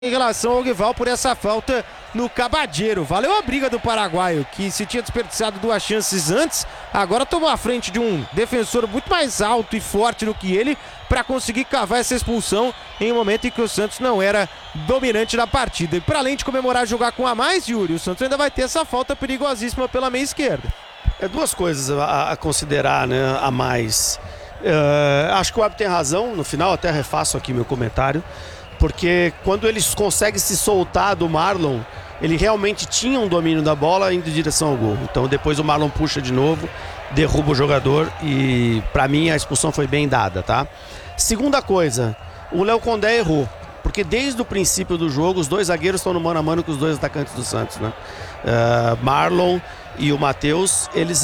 em relação ao rival por essa falta no Cabadeiro. Valeu a briga do paraguaio, que se tinha desperdiçado 2 chances antes, agora tomou a frente de um defensor muito mais alto e forte do que ele para conseguir cavar essa expulsão em um momento em que o Santos não era dominante na partida. E para além de comemorar jogar com a mais, Yuri, o Santos ainda vai ter essa falta perigosíssima pela meia esquerda. É 2 coisas a considerar, né, a mais. Acho que o Web tem razão, no final até refaço aqui meu comentário, porque quando ele consegue se soltar do Marlon, ele realmente tinha um domínio da bola indo em direção ao gol. Então depois o Marlon puxa de novo, derruba o jogador e pra mim a expulsão foi bem dada, tá? Segunda coisa, o Léo Condé errou, porque desde o princípio do jogo os 2 zagueiros estão no mano a mano com os 2 atacantes do Santos, né? Marlon e o Matheus, eles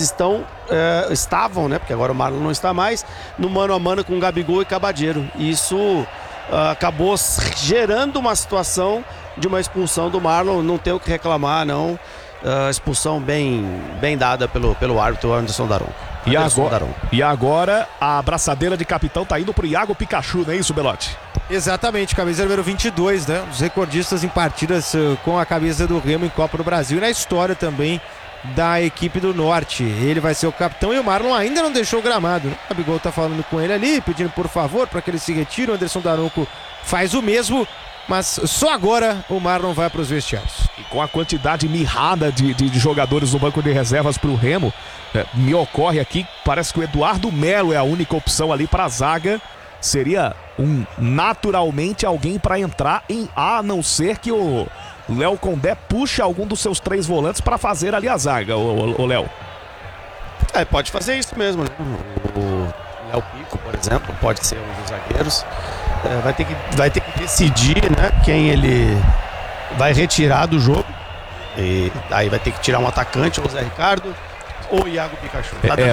estavam, né? Porque agora o Marlon não está mais, no mano a mano com o Gabigol e Cabadeiro. E isso acabou gerando uma situação de uma expulsão do Marlon. Não tem o que reclamar, não. Expulsão bem dada pelo árbitro Anderson Daronco. E agora a abraçadeira de capitão tá indo pro Iago Pikachu, não é isso, Belotti? Exatamente, camisa número 22, né? Os recordistas em partidas com a camisa do Remo em Copa do Brasil e na história também da equipe do Norte. Ele vai ser o capitão e o Marlon ainda não deixou o gramado, né? O Gabigol tá falando com ele ali, pedindo por favor para que ele se retire. O Anderson Daronco faz o mesmo, mas só agora o Marlon vai para os vestiários. E com a quantidade mirrada de jogadores no banco de reservas pro Remo, me ocorre aqui, parece que o Eduardo Melo é a única opção ali para a zaga. Seria naturalmente alguém para entrar, a não ser que o Léo Condé puxe algum dos seus 3 volantes para fazer ali a zaga, o Léo. Pode fazer isso mesmo, né? O Léo Pico, por exemplo, pode ser um dos zagueiros. Vai ter que decidir, né, quem ele vai retirar do jogo. E aí vai ter que tirar um atacante, ou o Zé Ricardo ou o Iago Pikachu.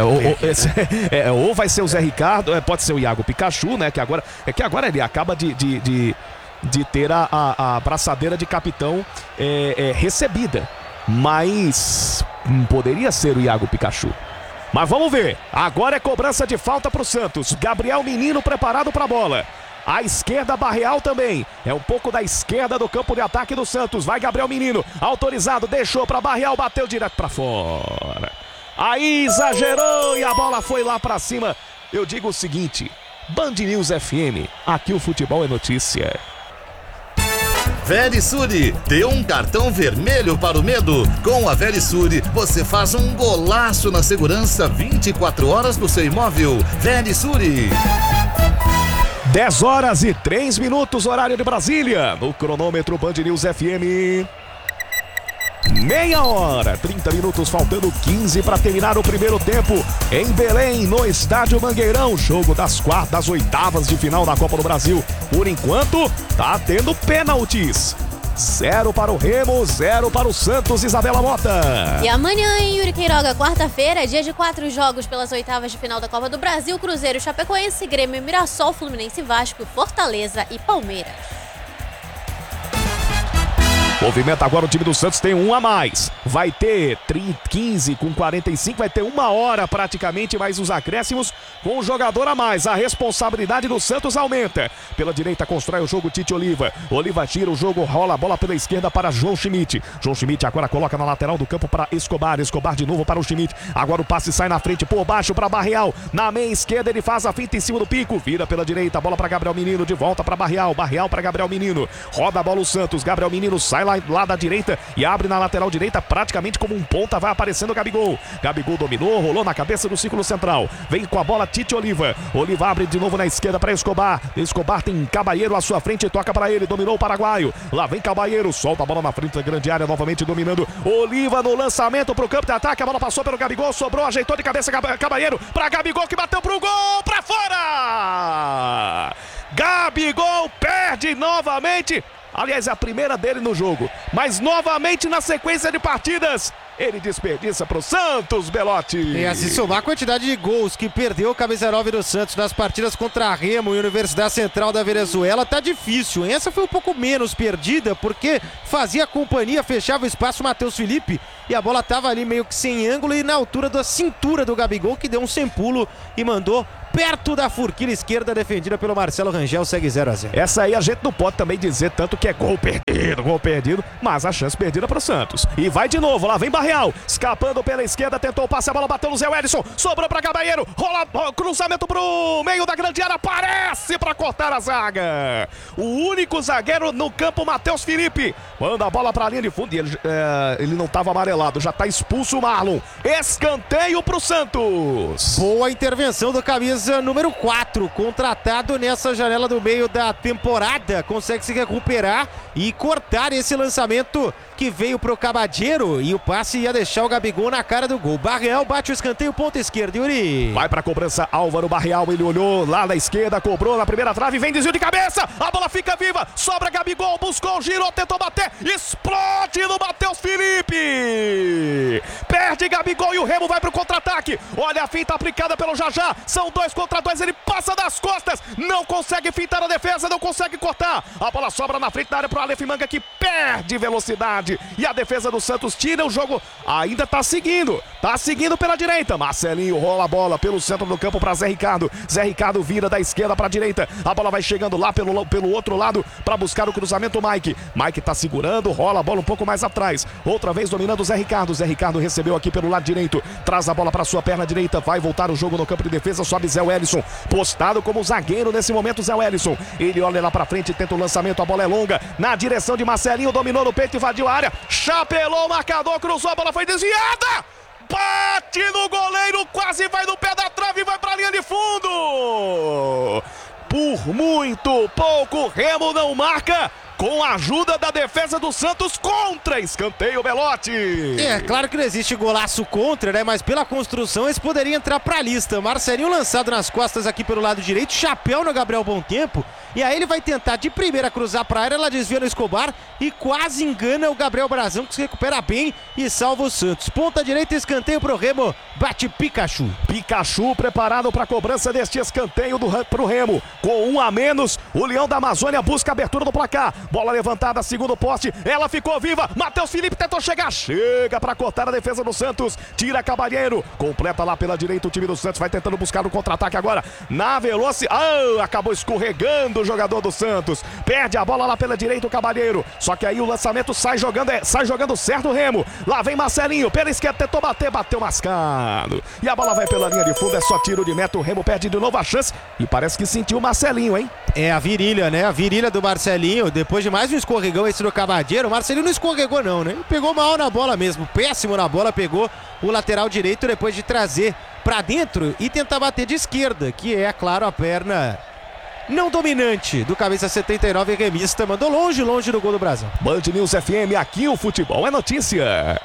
Ou vai ser o Zé Ricardo, pode ser o Iago Pikachu, né? Que agora ele acaba de ter a abraçadeira de capitão recebida. Mas poderia ser o Iago Pikachu. Mas vamos ver. Agora é cobrança de falta pro Santos. Gabriel Menino preparado pra bola. À esquerda, Barreal também. É um pouco da esquerda do campo de ataque do Santos. Vai Gabriel Menino. Autorizado, deixou pra Barreal, bateu direto pra fora. Aí exagerou e a bola foi lá pra cima. Eu digo o seguinte: Band News FM, aqui o futebol é notícia. Verisure, dê um cartão vermelho para o medo. Com a Verisure, você faz um golaço na segurança 24 horas do seu imóvel. Verisure. 10h03, horário de Brasília. No cronômetro Band News FM. Meia hora, 30 minutos, faltando 15 para terminar o primeiro tempo em Belém, no estádio Mangueirão. Jogo das oitavas de final da Copa do Brasil. Por enquanto, tá tendo pênaltis. 0 para o Remo, 0 para o Santos, Isabela Mota. E amanhã em Yuri Queiroga, quarta-feira, dia de 4 jogos pelas oitavas de final da Copa do Brasil: Cruzeiro, Chapecoense, Grêmio, Mirassol, Fluminense, Vasco, Fortaleza e Palmeiras. Movimento agora, o time do Santos tem um a mais. Vai ter 15 com 45, vai ter 1 hora praticamente, mais os acréscimos com um jogador a mais. A responsabilidade do Santos aumenta. Pela direita constrói o jogo Tite Oliva. Oliva tira o jogo, rola a bola pela esquerda para João Schmidt. João Schmidt agora coloca na lateral do campo para Escobar. Escobar de novo para o Schmidt. Agora o passe sai na frente por baixo para Barreal. Na meia esquerda ele faz a finta em cima do pico. Vira pela direita, bola para Gabriel Menino, de volta para Barreal. Barreal para Gabriel Menino. Roda a bola o Santos. Gabriel Menino sai lá da direita e abre na lateral direita, praticamente como um ponta, vai aparecendo o Gabigol. Gabigol dominou, rolou na cabeça do círculo central. Vem com a bola Tite Oliva. Oliva abre de novo na esquerda para Escobar. Escobar tem Cabalheiro à sua frente e toca para ele. Dominou o paraguaio. Lá vem Cabalheiro, solta a bola na frente da grande área, novamente dominando. Oliva no lançamento pro campo de ataque. A bola passou pelo Gabigol, sobrou, ajeitou de cabeça Cabalheiro para Gabigol, que bateu pro gol, para fora! Gabigol perde novamente. Aliás, é a primeira dele no jogo, mas novamente na sequência de partidas ele desperdiça pro Santos, Belotti. E assim, somar a quantidade de gols que perdeu o camisa 9 do Santos nas partidas contra a Remo e Universidade Central da Venezuela tá difícil, hein? Essa foi um pouco menos perdida, porque fazia companhia, fechava o espaço o Matheus Felipe e a bola tava ali meio que sem ângulo e na altura da cintura do Gabigol, que deu um sem pulo e mandou perto da forquilha esquerda, defendida pelo Marcelo Rangel, segue 0-0. Essa aí a gente não pode também dizer tanto que é gol perdido, mas a chance perdida para o Santos. E vai de novo, lá vem Barreal, escapando pela esquerda, tentou o passe, a bola bateu no Zé Wellison, sobrou para Cabalheiro, rola cruzamento pro meio da grande área, aparece para cortar a zaga. O único zagueiro no campo, Matheus Felipe, manda a bola para a linha de fundo e ele não estava amarelado, já está expulso o Marlon. Escanteio pro Santos. Boa intervenção do camisa número 4, contratado nessa janela do meio da temporada, consegue se recuperar e cortar esse lançamento que veio pro Cabadeiro, e o passe ia deixar o Gabigol na cara do gol. Barreal bate o escanteio, ponta esquerda, Yuri. Vai pra cobrança Álvaro Barreal, ele olhou lá na esquerda, cobrou na primeira trave, vem desvio de cabeça, a bola fica viva, sobra Gabigol, buscou, girou, tentou bater, explode no Matheus Felipe. Perde Gabigol e o Remo vai pro contra-ataque. Olha a finta aplicada pelo Jajá, são 2 contra 2, ele passa das costas, não consegue fintar a defesa, não consegue cortar. A bola sobra na frente da área pro Aleph Manga, que perde velocidade. E a defesa do Santos tira o jogo, ainda tá seguindo pela direita. Marcelinho rola a bola pelo centro do campo para Zé Ricardo. Zé Ricardo vira da esquerda para a direita. A bola vai chegando lá pelo outro lado para buscar o cruzamento. Mike tá segurando, rola a bola um pouco mais atrás. Outra vez dominando o Zé Ricardo. Zé Ricardo recebeu aqui pelo lado direito, traz a bola para sua perna direita. Vai voltar o jogo no campo de defesa. Sobe Zé Wellison, postado como zagueiro nesse momento. Zé Wellison, ele olha lá para frente, tenta o lançamento. A bola é longa na direção de Marcelinho, dominou no peito, invadiu a área, chapelou o marcador, cruzou, a bola foi desviada, bate no goleiro, quase vai no pé da trave e vai pra linha de fundo. Por muito pouco, Remo não marca, com a ajuda da defesa do Santos, contra escanteio Belotti. É claro que não existe golaço contra, né? Mas pela construção esse poderia entrar pra lista. Marcelinho lançado nas costas aqui pelo lado direito, chapéu no Gabriel Bom Tempo. E aí ele vai tentar de primeira cruzar pra área, ela desvia no Escobar e quase engana o Gabriel Brazão, que se recupera bem e salva o Santos. Ponta direita, escanteio pro Remo, bate Pikachu. Pikachu preparado pra cobrança deste escanteio pro Remo. Com 1 a menos, o Leão da Amazônia busca a abertura do placar. Bola levantada, segundo poste, ela ficou viva, Matheus Felipe tentou chegar, chega pra cortar a defesa do Santos, tira Cabalheiro, completa lá pela direita, o time do Santos vai tentando buscar o contra-ataque agora, na velocidade, acabou escorregando o jogador do Santos, perde a bola lá pela direita o Cabalheiro, só que aí o lançamento sai jogando certo o Remo, lá vem Marcelinho, pela esquerda tentou bateu mascado, e a bola vai pela linha de fundo, é só tiro de meta, o Remo perde de novo a chance, e parece que sentiu o Marcelinho, hein? É a virilha, né? A virilha do Marcelinho, depois de mais um escorregão esse do Cabadeiro. O Marcelinho não escorregou não, né? Ele pegou mal na bola mesmo, péssimo na bola, pegou o lateral direito depois de trazer pra dentro e tentar bater de esquerda, que é, claro, a perna não dominante do camisa 79 remista, mandou longe do gol do Brasil. Band News FM, aqui o futebol é notícia.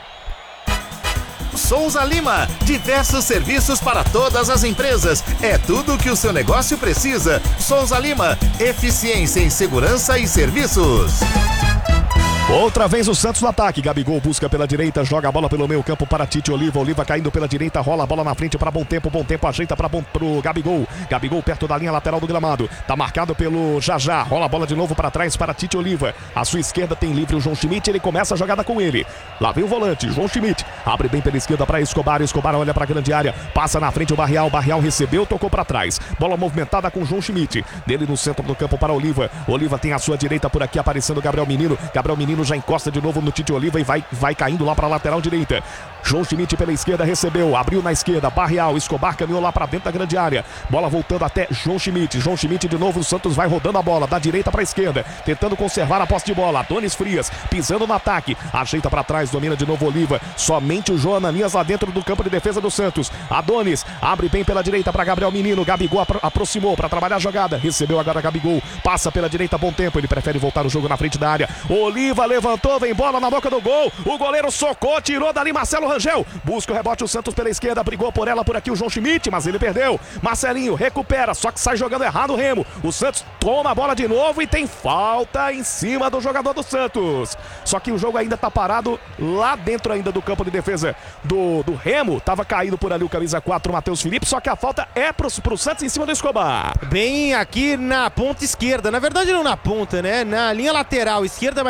Souza Lima, diversos serviços para todas as empresas. É tudo o que o seu negócio precisa. Souza Lima, eficiência em segurança e serviços. Outra vez o Santos no ataque, Gabigol busca pela direita, joga a bola pelo meio campo para Tite Oliva, Oliva caindo pela direita, rola a bola na frente para Bom Tempo ajeita pro Gabigol perto da linha lateral do gramado, tá marcado pelo Jajá, rola a bola de novo para trás para Tite Oliva, à sua esquerda tem livre o João Schmidt, ele começa a jogada com ele, lá vem o volante, João Schmidt, abre bem pela esquerda para Escobar olha para a grande área, passa na frente o Barreal recebeu, tocou para trás, bola movimentada com João Schmidt, dele no centro do campo para Oliva tem a sua direita por aqui aparecendo Gabriel Menino já encosta de novo no Tite Oliva e vai caindo lá para a lateral direita. João Schmidt pela esquerda recebeu, abriu na esquerda, Barreal, Escobar caminhou lá para dentro da grande área. Bola voltando até João Schmidt de novo, o Santos vai rodando a bola da direita para a esquerda, tentando conservar a posse de bola. Adonis Frias pisando no ataque, ajeita para trás, domina de novo Oliva. Somente o João Ananias lá dentro do campo de defesa do Santos. Adonis abre bem pela direita para Gabriel Menino. Gabigol aproximou para trabalhar a jogada, recebeu agora Gabigol, passa pela direita, Bom Tempo, ele prefere voltar o jogo na frente da área. Oliva levantou, vem bola na boca do gol, o goleiro socou, tirou dali Marcelo Rangel, busca o rebote o Santos pela esquerda, brigou por ela por aqui o João Schmidt, mas ele perdeu. Marcelinho recupera, só que sai jogando errado o Remo. O Santos toma a bola de novo e tem falta em cima do jogador do Santos. Só que o jogo ainda tá parado lá dentro ainda do campo de defesa do Remo. Tava caído por ali o camisa 4, Matheus Felipe, só que a falta é pro Santos em cima do Escobar. Bem aqui na ponta esquerda, na verdade não na ponta, né? Na linha lateral esquerda, mas bem distante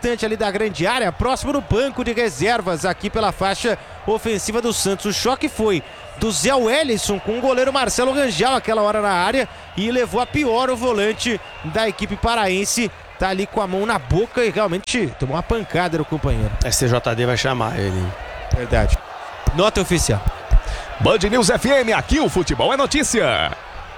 distante ali da grande área, próximo do banco de reservas aqui pela faixa ofensiva do Santos. O choque foi do Zé Wellison com o goleiro Marcelo Rangel aquela hora na área e levou a pior o volante da equipe paraense. Tá ali com a mão na boca e realmente tomou uma pancada do companheiro. STJD vai chamar ele. Verdade. Nota oficial. Band News FM, aqui o futebol é notícia.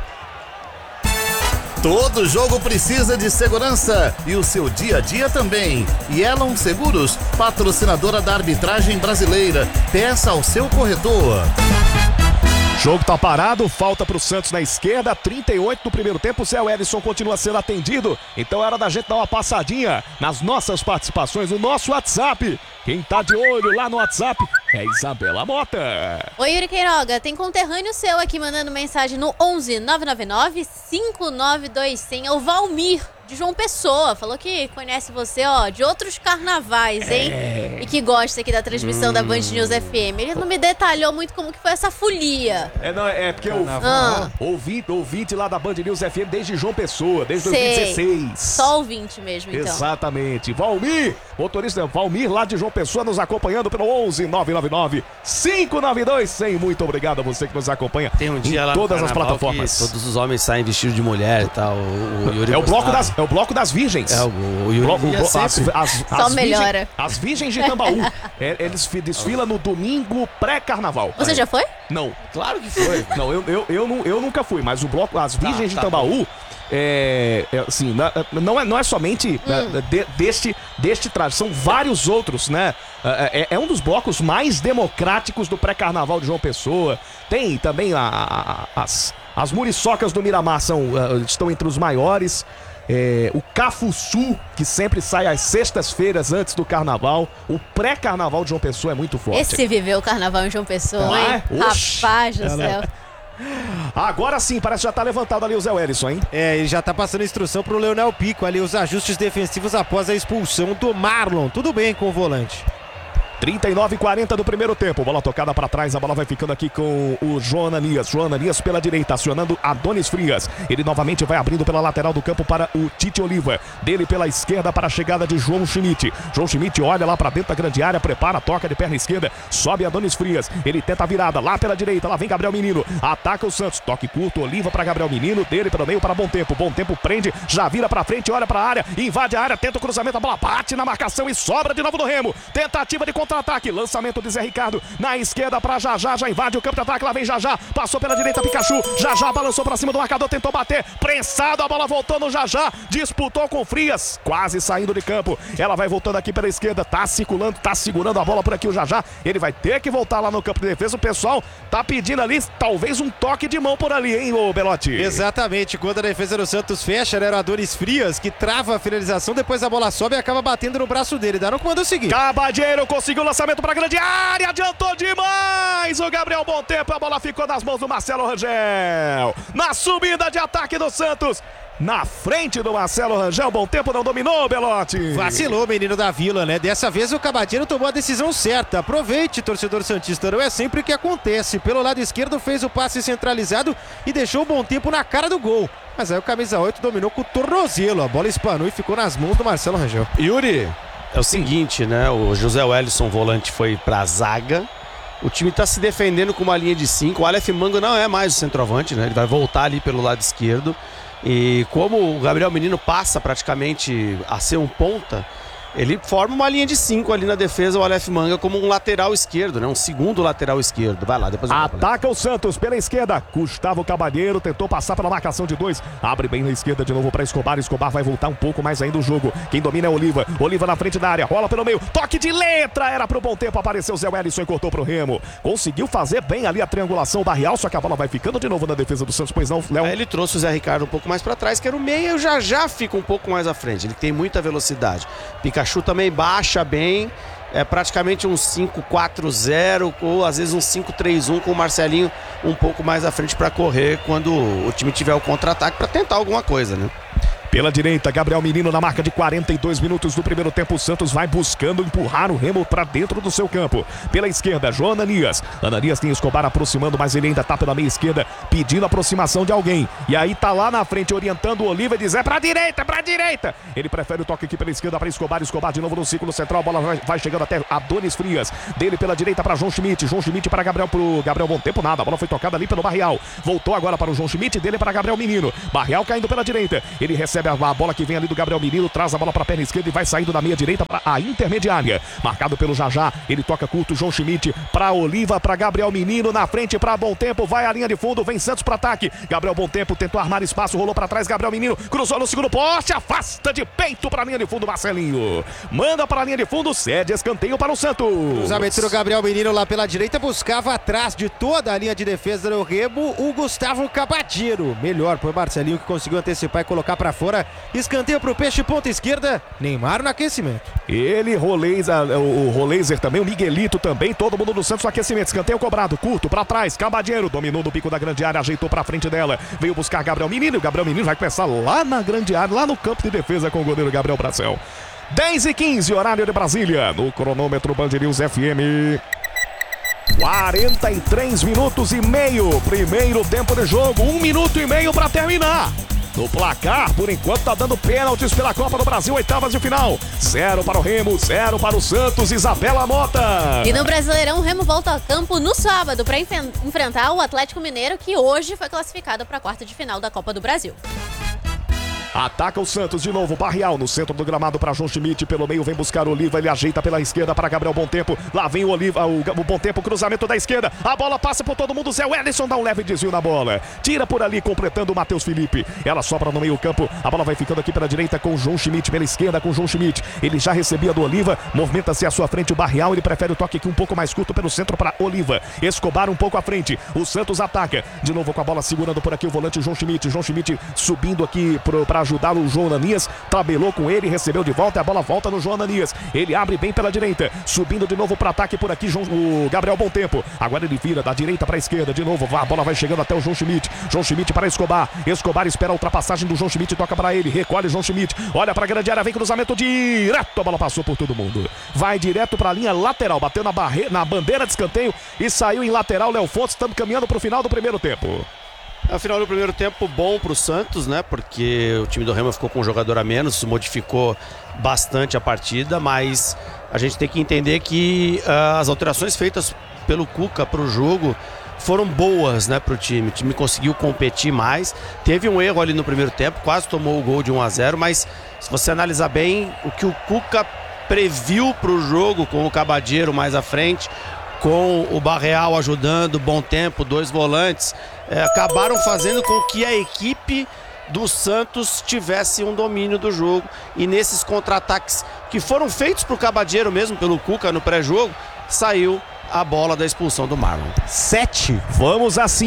Todo jogo precisa de segurança e o seu dia a dia também. Yellow Seguros, patrocinadora da arbitragem brasileira. Peça ao seu corretor. Jogo tá parado, falta pro Santos na esquerda, 38 do primeiro tempo, o Zé Wellison continua sendo atendido, então é hora da gente dar uma passadinha nas nossas participações, no nosso WhatsApp. Quem tá de olho lá no WhatsApp é Isabela Mota. Oi, Yuri Queiroga, tem conterrâneo seu aqui mandando mensagem no 11 999 59200, é o Valmir, de João Pessoa, falou que conhece você, ó, de outros carnavais, hein? E que gosta aqui da transmissão da Band News FM. Ele não me detalhou muito como que foi essa folia. É porque eu ouvinte lá da Band News FM desde João Pessoa, desde 2016. Só ouvinte mesmo, então. Exatamente. Valmir, motorista Valmir lá de João Pessoa nos acompanhando pelo 11 999 59200. Muito obrigado a você que nos acompanha. Tem um dia em lá todas as plataformas. Todos os homens saem vestidos de mulher e tal. O Yuri É o bloco das virgens. O Yuri Só melhora. As virgens de Tambaú. Eles desfilam no domingo pré-carnaval. Você já foi? Não. Claro que foi. Não, eu nunca fui, mas o bloco As Virgens de Tambaú assim, não é somente deste traje, são vários outros, né? É um dos blocos mais democráticos do pré-carnaval de João Pessoa. Tem também as muriçocas do Miramar estão entre os maiores. O Cafuçu, que sempre sai às sextas-feiras antes do carnaval. O pré-carnaval de João Pessoa é muito forte. Esse viveu o carnaval em João Pessoa, hein? Rapaz do céu. Agora sim, parece que já tá levantado ali o Zé Wellison, hein? Ele já tá passando instrução pro Leonel Pico ali, os ajustes defensivos após a expulsão do Marlon. Tudo bem com o volante. 39:40 do primeiro tempo, bola tocada para trás, a bola vai ficando aqui com o João Ananias pela direita, acionando Adonis Frias, ele novamente vai abrindo pela lateral do campo para o Tite Oliva, dele pela esquerda para a chegada de João Schmidt olha lá para dentro da grande área, prepara, toca de perna esquerda, sobe Adonis Frias, ele tenta a virada, lá pela direita, lá vem Gabriel Menino, ataca o Santos, toque curto, Oliva para Gabriel Menino, dele pelo meio para Bom Tempo prende, já vira para frente, olha para a área, invade a área, tenta o cruzamento, a bola bate na marcação e sobra de novo no Remo, tentativa de contra-ataque, lançamento de Zé Ricardo, na esquerda para Jajá, já invade o campo de ataque, lá vem Jajá, passou pela direita Pikachu, Jajá balançou para cima do marcador, tentou bater, prensado, a bola voltou no Jajá, disputou com Frias, quase saindo de campo, ela vai voltando aqui pela esquerda, tá circulando, tá segurando a bola por aqui o Jajá, ele vai ter que voltar lá no campo de defesa, o pessoal tá pedindo ali, talvez um toque de mão por ali, hein, ô Belotti? Exatamente, quando a defesa do Santos fecha, era o Adonis Frias que trava a finalização, depois a bola sobe e acaba batendo no braço dele, dá no comando seguinte. Cabadeiro conseguiu o lançamento para a grande área, adiantou demais o Gabriel Bom Tempo, a bola ficou nas mãos do Marcelo Rangel, na subida de ataque do Santos, na frente do Marcelo Rangel, Bom Tempo não dominou, Belotti. Vacilou o menino da Vila, né? Dessa vez o Cabadeiro tomou a decisão certa. Aproveite, torcedor santista, não é sempre que acontece. Pelo lado esquerdo fez o passe centralizado e deixou o Bom Tempo na cara do gol. Mas aí o camisa 8 dominou com o tornozelo, a bola espanou e ficou nas mãos do Marcelo Rangel. Yuri, é o seguinte, né? O José Wellison, volante, foi pra zaga. O time tá se defendendo com uma linha de 5. O Aleph Manga não é mais o centroavante, né? Ele vai voltar ali pelo lado esquerdo. E como o Gabriel Menino passa praticamente a ser um ponta, ele forma uma linha de 5 ali na defesa, o Aleph Manga como um lateral esquerdo, né? Um segundo lateral esquerdo. Vai lá, depois eu ataca o Santos pela esquerda. Gustavo Cabadeiro tentou passar pela marcação de 2. Abre bem na esquerda de novo para Escobar. Escobar vai voltar um pouco mais ainda o jogo. Quem domina é Oliva. Oliva na frente da área. Rola pelo meio. Toque de letra. Era pro Bom Tempo. Apareceu o Zé Wellison e cortou pro Remo. Conseguiu fazer bem ali a triangulação da Real. Só que a bola vai ficando de novo na defesa do Santos. Pois não, Léo? Ele trouxe o Zé Ricardo um pouco mais para trás, que era o meia. E já fica um pouco mais à frente. Ele tem muita velocidade. Pikachu também baixa bem, é praticamente um 5-4-0 ou às vezes um 5-3-1 com o Marcelinho um pouco mais à frente para correr quando o time tiver o contra-ataque para tentar alguma coisa, né? Pela direita, Gabriel Menino na marca de 42 minutos do primeiro tempo. O Santos vai buscando empurrar o Remo para dentro do seu campo. Pela esquerda, João Ananias. Ananias tem Escobar aproximando, mas ele ainda tá pela meia esquerda, pedindo aproximação de alguém. E aí tá lá na frente, orientando o Oliva e diz: é pra direita, é pra direita. Ele prefere o toque aqui pela esquerda para Escobar. Escobar de novo no círculo central. A bola vai chegando até Adonis Frias. Dele pela direita para João Schmidt. João Schmidt para Gabriel. Pro Gabriel, bom tempo nada. A bola foi tocada ali pelo Barreal. Voltou agora para o João Schmidt. Dele para Gabriel Menino. Barreal caindo pela direita. Ele recebe a bola que vem ali do Gabriel Menino. Traz a bola para a perna esquerda e vai saindo da meia direita para a intermediária. Marcado pelo Jajá. Ele toca curto. João Schmidt para Oliva. Para Gabriel Menino. Na frente para Bom Tempo. Vai à linha de fundo. Vem Santos para ataque. Gabriel Bom Tempo tentou armar espaço. Rolou para trás. Gabriel Menino cruzou no segundo poste. Afasta de peito para a linha de fundo. Marcelinho manda para a linha de fundo. Cede escanteio para o Santos. Cruzamento do Gabriel Menino lá pela direita. Buscava atrás de toda a linha de defesa do Remo o Gustavo Cabadeiro. Melhor pro Marcelinho, que conseguiu antecipar e colocar para fora. Escanteio pro Peixe, ponta esquerda. Neymar no aquecimento. Ele, o Roleiser também, o Miguelito também. Todo mundo do Santos no aquecimento. Escanteio cobrado, curto para trás. Cabadeiro dominou no pico da grande área, ajeitou para frente dela. Veio buscar Gabriel Menino. O Gabriel Menino vai começar lá na grande área, lá no campo de defesa com o goleiro Gabriel Bracel. 10h15, horário de Brasília. No cronômetro Band News FM. 43 minutos e meio. Primeiro tempo de jogo. 1 minuto e meio para terminar. No placar, por enquanto, tá dando pênaltis pela Copa do Brasil, oitavas de final. 0 para o Remo, 0 para o Santos. Isabela Mota. E no Brasileirão, o Remo volta a campo no sábado para enfrentar o Atlético Mineiro, que hoje foi classificado para a quarta de final da Copa do Brasil. Ataca o Santos de novo, Barreal no centro do gramado para João Schmidt, pelo meio vem buscar o Oliva, ele ajeita pela esquerda para Gabriel Bom Tempo, lá vem o Oliva, o Bom Tempo, cruzamento da esquerda, a bola passa por todo mundo, Zé Wellison dá um leve desvio na bola, tira por ali, completando o Matheus Felipe, ela sobra no meio campo, a bola vai ficando aqui pela direita com o João Schmidt, pela esquerda com o João Schmidt, ele já recebia do Oliva, movimenta-se à sua frente o Barreal, ele prefere o toque aqui um pouco mais curto pelo centro para Oliva, Escobar um pouco à frente, o Santos ataca, de novo com a bola segurando por aqui o volante João Schmidt subindo aqui para ajudar o João Ananias, tabelou com ele, recebeu de volta, a bola volta no João Ananias, ele abre bem pela direita, subindo de novo para ataque por aqui o Gabriel Bom Tempo, agora ele vira da direita para a esquerda, de novo, a bola vai chegando até o João Schmidt para Escobar espera a ultrapassagem do João Schmidt, toca para ele, recolhe João Schmidt, olha para a grande área, vem cruzamento direto, a bola passou por todo mundo, vai direto para a linha lateral, bateu na bandeira de escanteio e saiu em lateral. Léo Fontes, estamos caminhando para o final do primeiro tempo. É, final do primeiro tempo bom para o Santos, né? Porque o time do Remo ficou com um jogador a menos, isso modificou bastante a partida, mas a gente tem que entender que as alterações feitas pelo Cuca para o jogo foram boas, né, para o time. O time conseguiu competir mais. Teve um erro ali no primeiro tempo, quase tomou o gol de 1-0, mas se você analisar bem o que o Cuca previu para o jogo, com o Cabadeiro mais à frente, com o Barreal ajudando, Bom Tempo, 2 volantes, acabaram fazendo com que a equipe do Santos tivesse um domínio do jogo, e nesses contra-ataques que foram feitos para o Cabadeiro mesmo, pelo Cuca no pré-jogo, saiu a bola da expulsão do Marlon. 7. Vamos a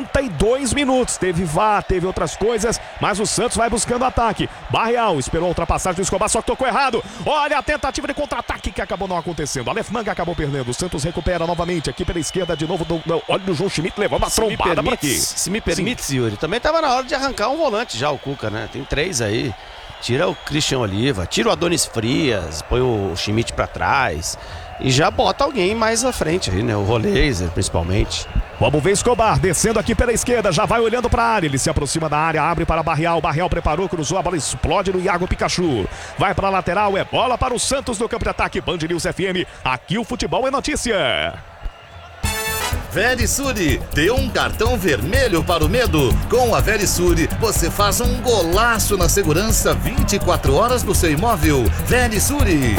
52 minutos. Teve VAR, teve outras coisas, mas o Santos vai buscando ataque. Barreal esperou a ultrapassagem do Escobar, só que tocou errado. Olha a tentativa de contra-ataque que acabou não acontecendo. A Manga acabou perdendo. O Santos recupera novamente aqui pela esquerda de novo. Olha o João Schmidt levando uma trombada por aqui. Se me permite, Yuri, também estava na hora de arrancar um volante já, o Cuca, né? Tem 3 aí. Tira o Christian Oliva, tira o Adonis Frias, põe o Schmidt para trás e já bota alguém mais à frente aí, né? O Roleiser, principalmente. Vamos ver Escobar descendo aqui pela esquerda, já vai olhando para a área, ele se aproxima da área, abre para Barreal, preparou, cruzou, a bola explode no Iago Pikachu, vai para a lateral, é bola para o Santos no campo de ataque. Band News FM, aqui o futebol é notícia. Verisure, dê um cartão vermelho para o medo. Com a Verisure, você faz um golaço na segurança 24 horas do seu imóvel. Verisure.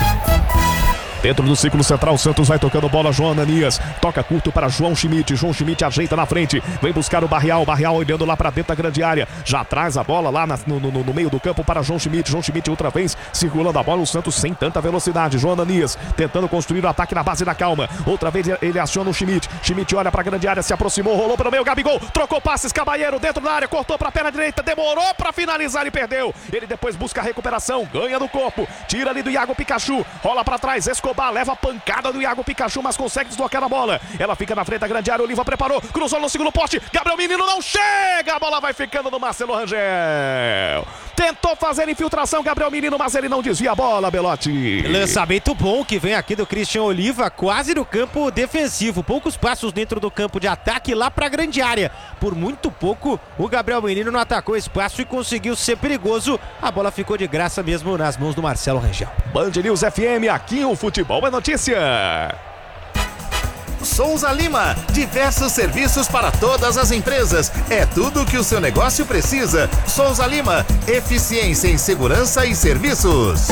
Dentro do círculo central, o Santos vai tocando bola, João Ananias, toca curto para João Schmidt ajeita na frente, vem buscar o Barreal olhando lá para dentro da grande área, já traz a bola lá no meio do campo para João Schmidt outra vez, circulando a bola, o Santos sem tanta velocidade, João Ananias tentando construir o ataque na base da calma, outra vez ele aciona o Schmidt olha para a grande área, se aproximou, rolou pelo meio, Gabigol, trocou passes, Cabalheiro dentro da área, cortou para a perna direita, demorou para finalizar e perdeu, ele depois busca a recuperação, ganha no corpo, tira ali do Iago Pikachu, rola para trás, Escobar Escobar leva a pancada do Iago Pikachu, mas consegue desbloquear a bola. Ela fica na frente da grande área, Oliva preparou, cruzou no segundo poste, Gabriel Menino não chega, a bola vai ficando no Marcelo Rangel. Tentou fazer infiltração, Gabriel Menino, mas ele não desvia a bola, Belotti. Lançamento bom que vem aqui do Christian Oliva, quase no campo defensivo. Poucos passos dentro do campo de ataque, lá pra grande área. Por muito pouco, o Gabriel Menino não atacou espaço e conseguiu ser perigoso. A bola ficou de graça mesmo nas mãos do Marcelo Rangel. Band News FM, aqui o futebol é notícia. Souza Lima, diversos serviços para todas as empresas. É tudo o que o seu negócio precisa. Souza Lima, eficiência em segurança e serviços.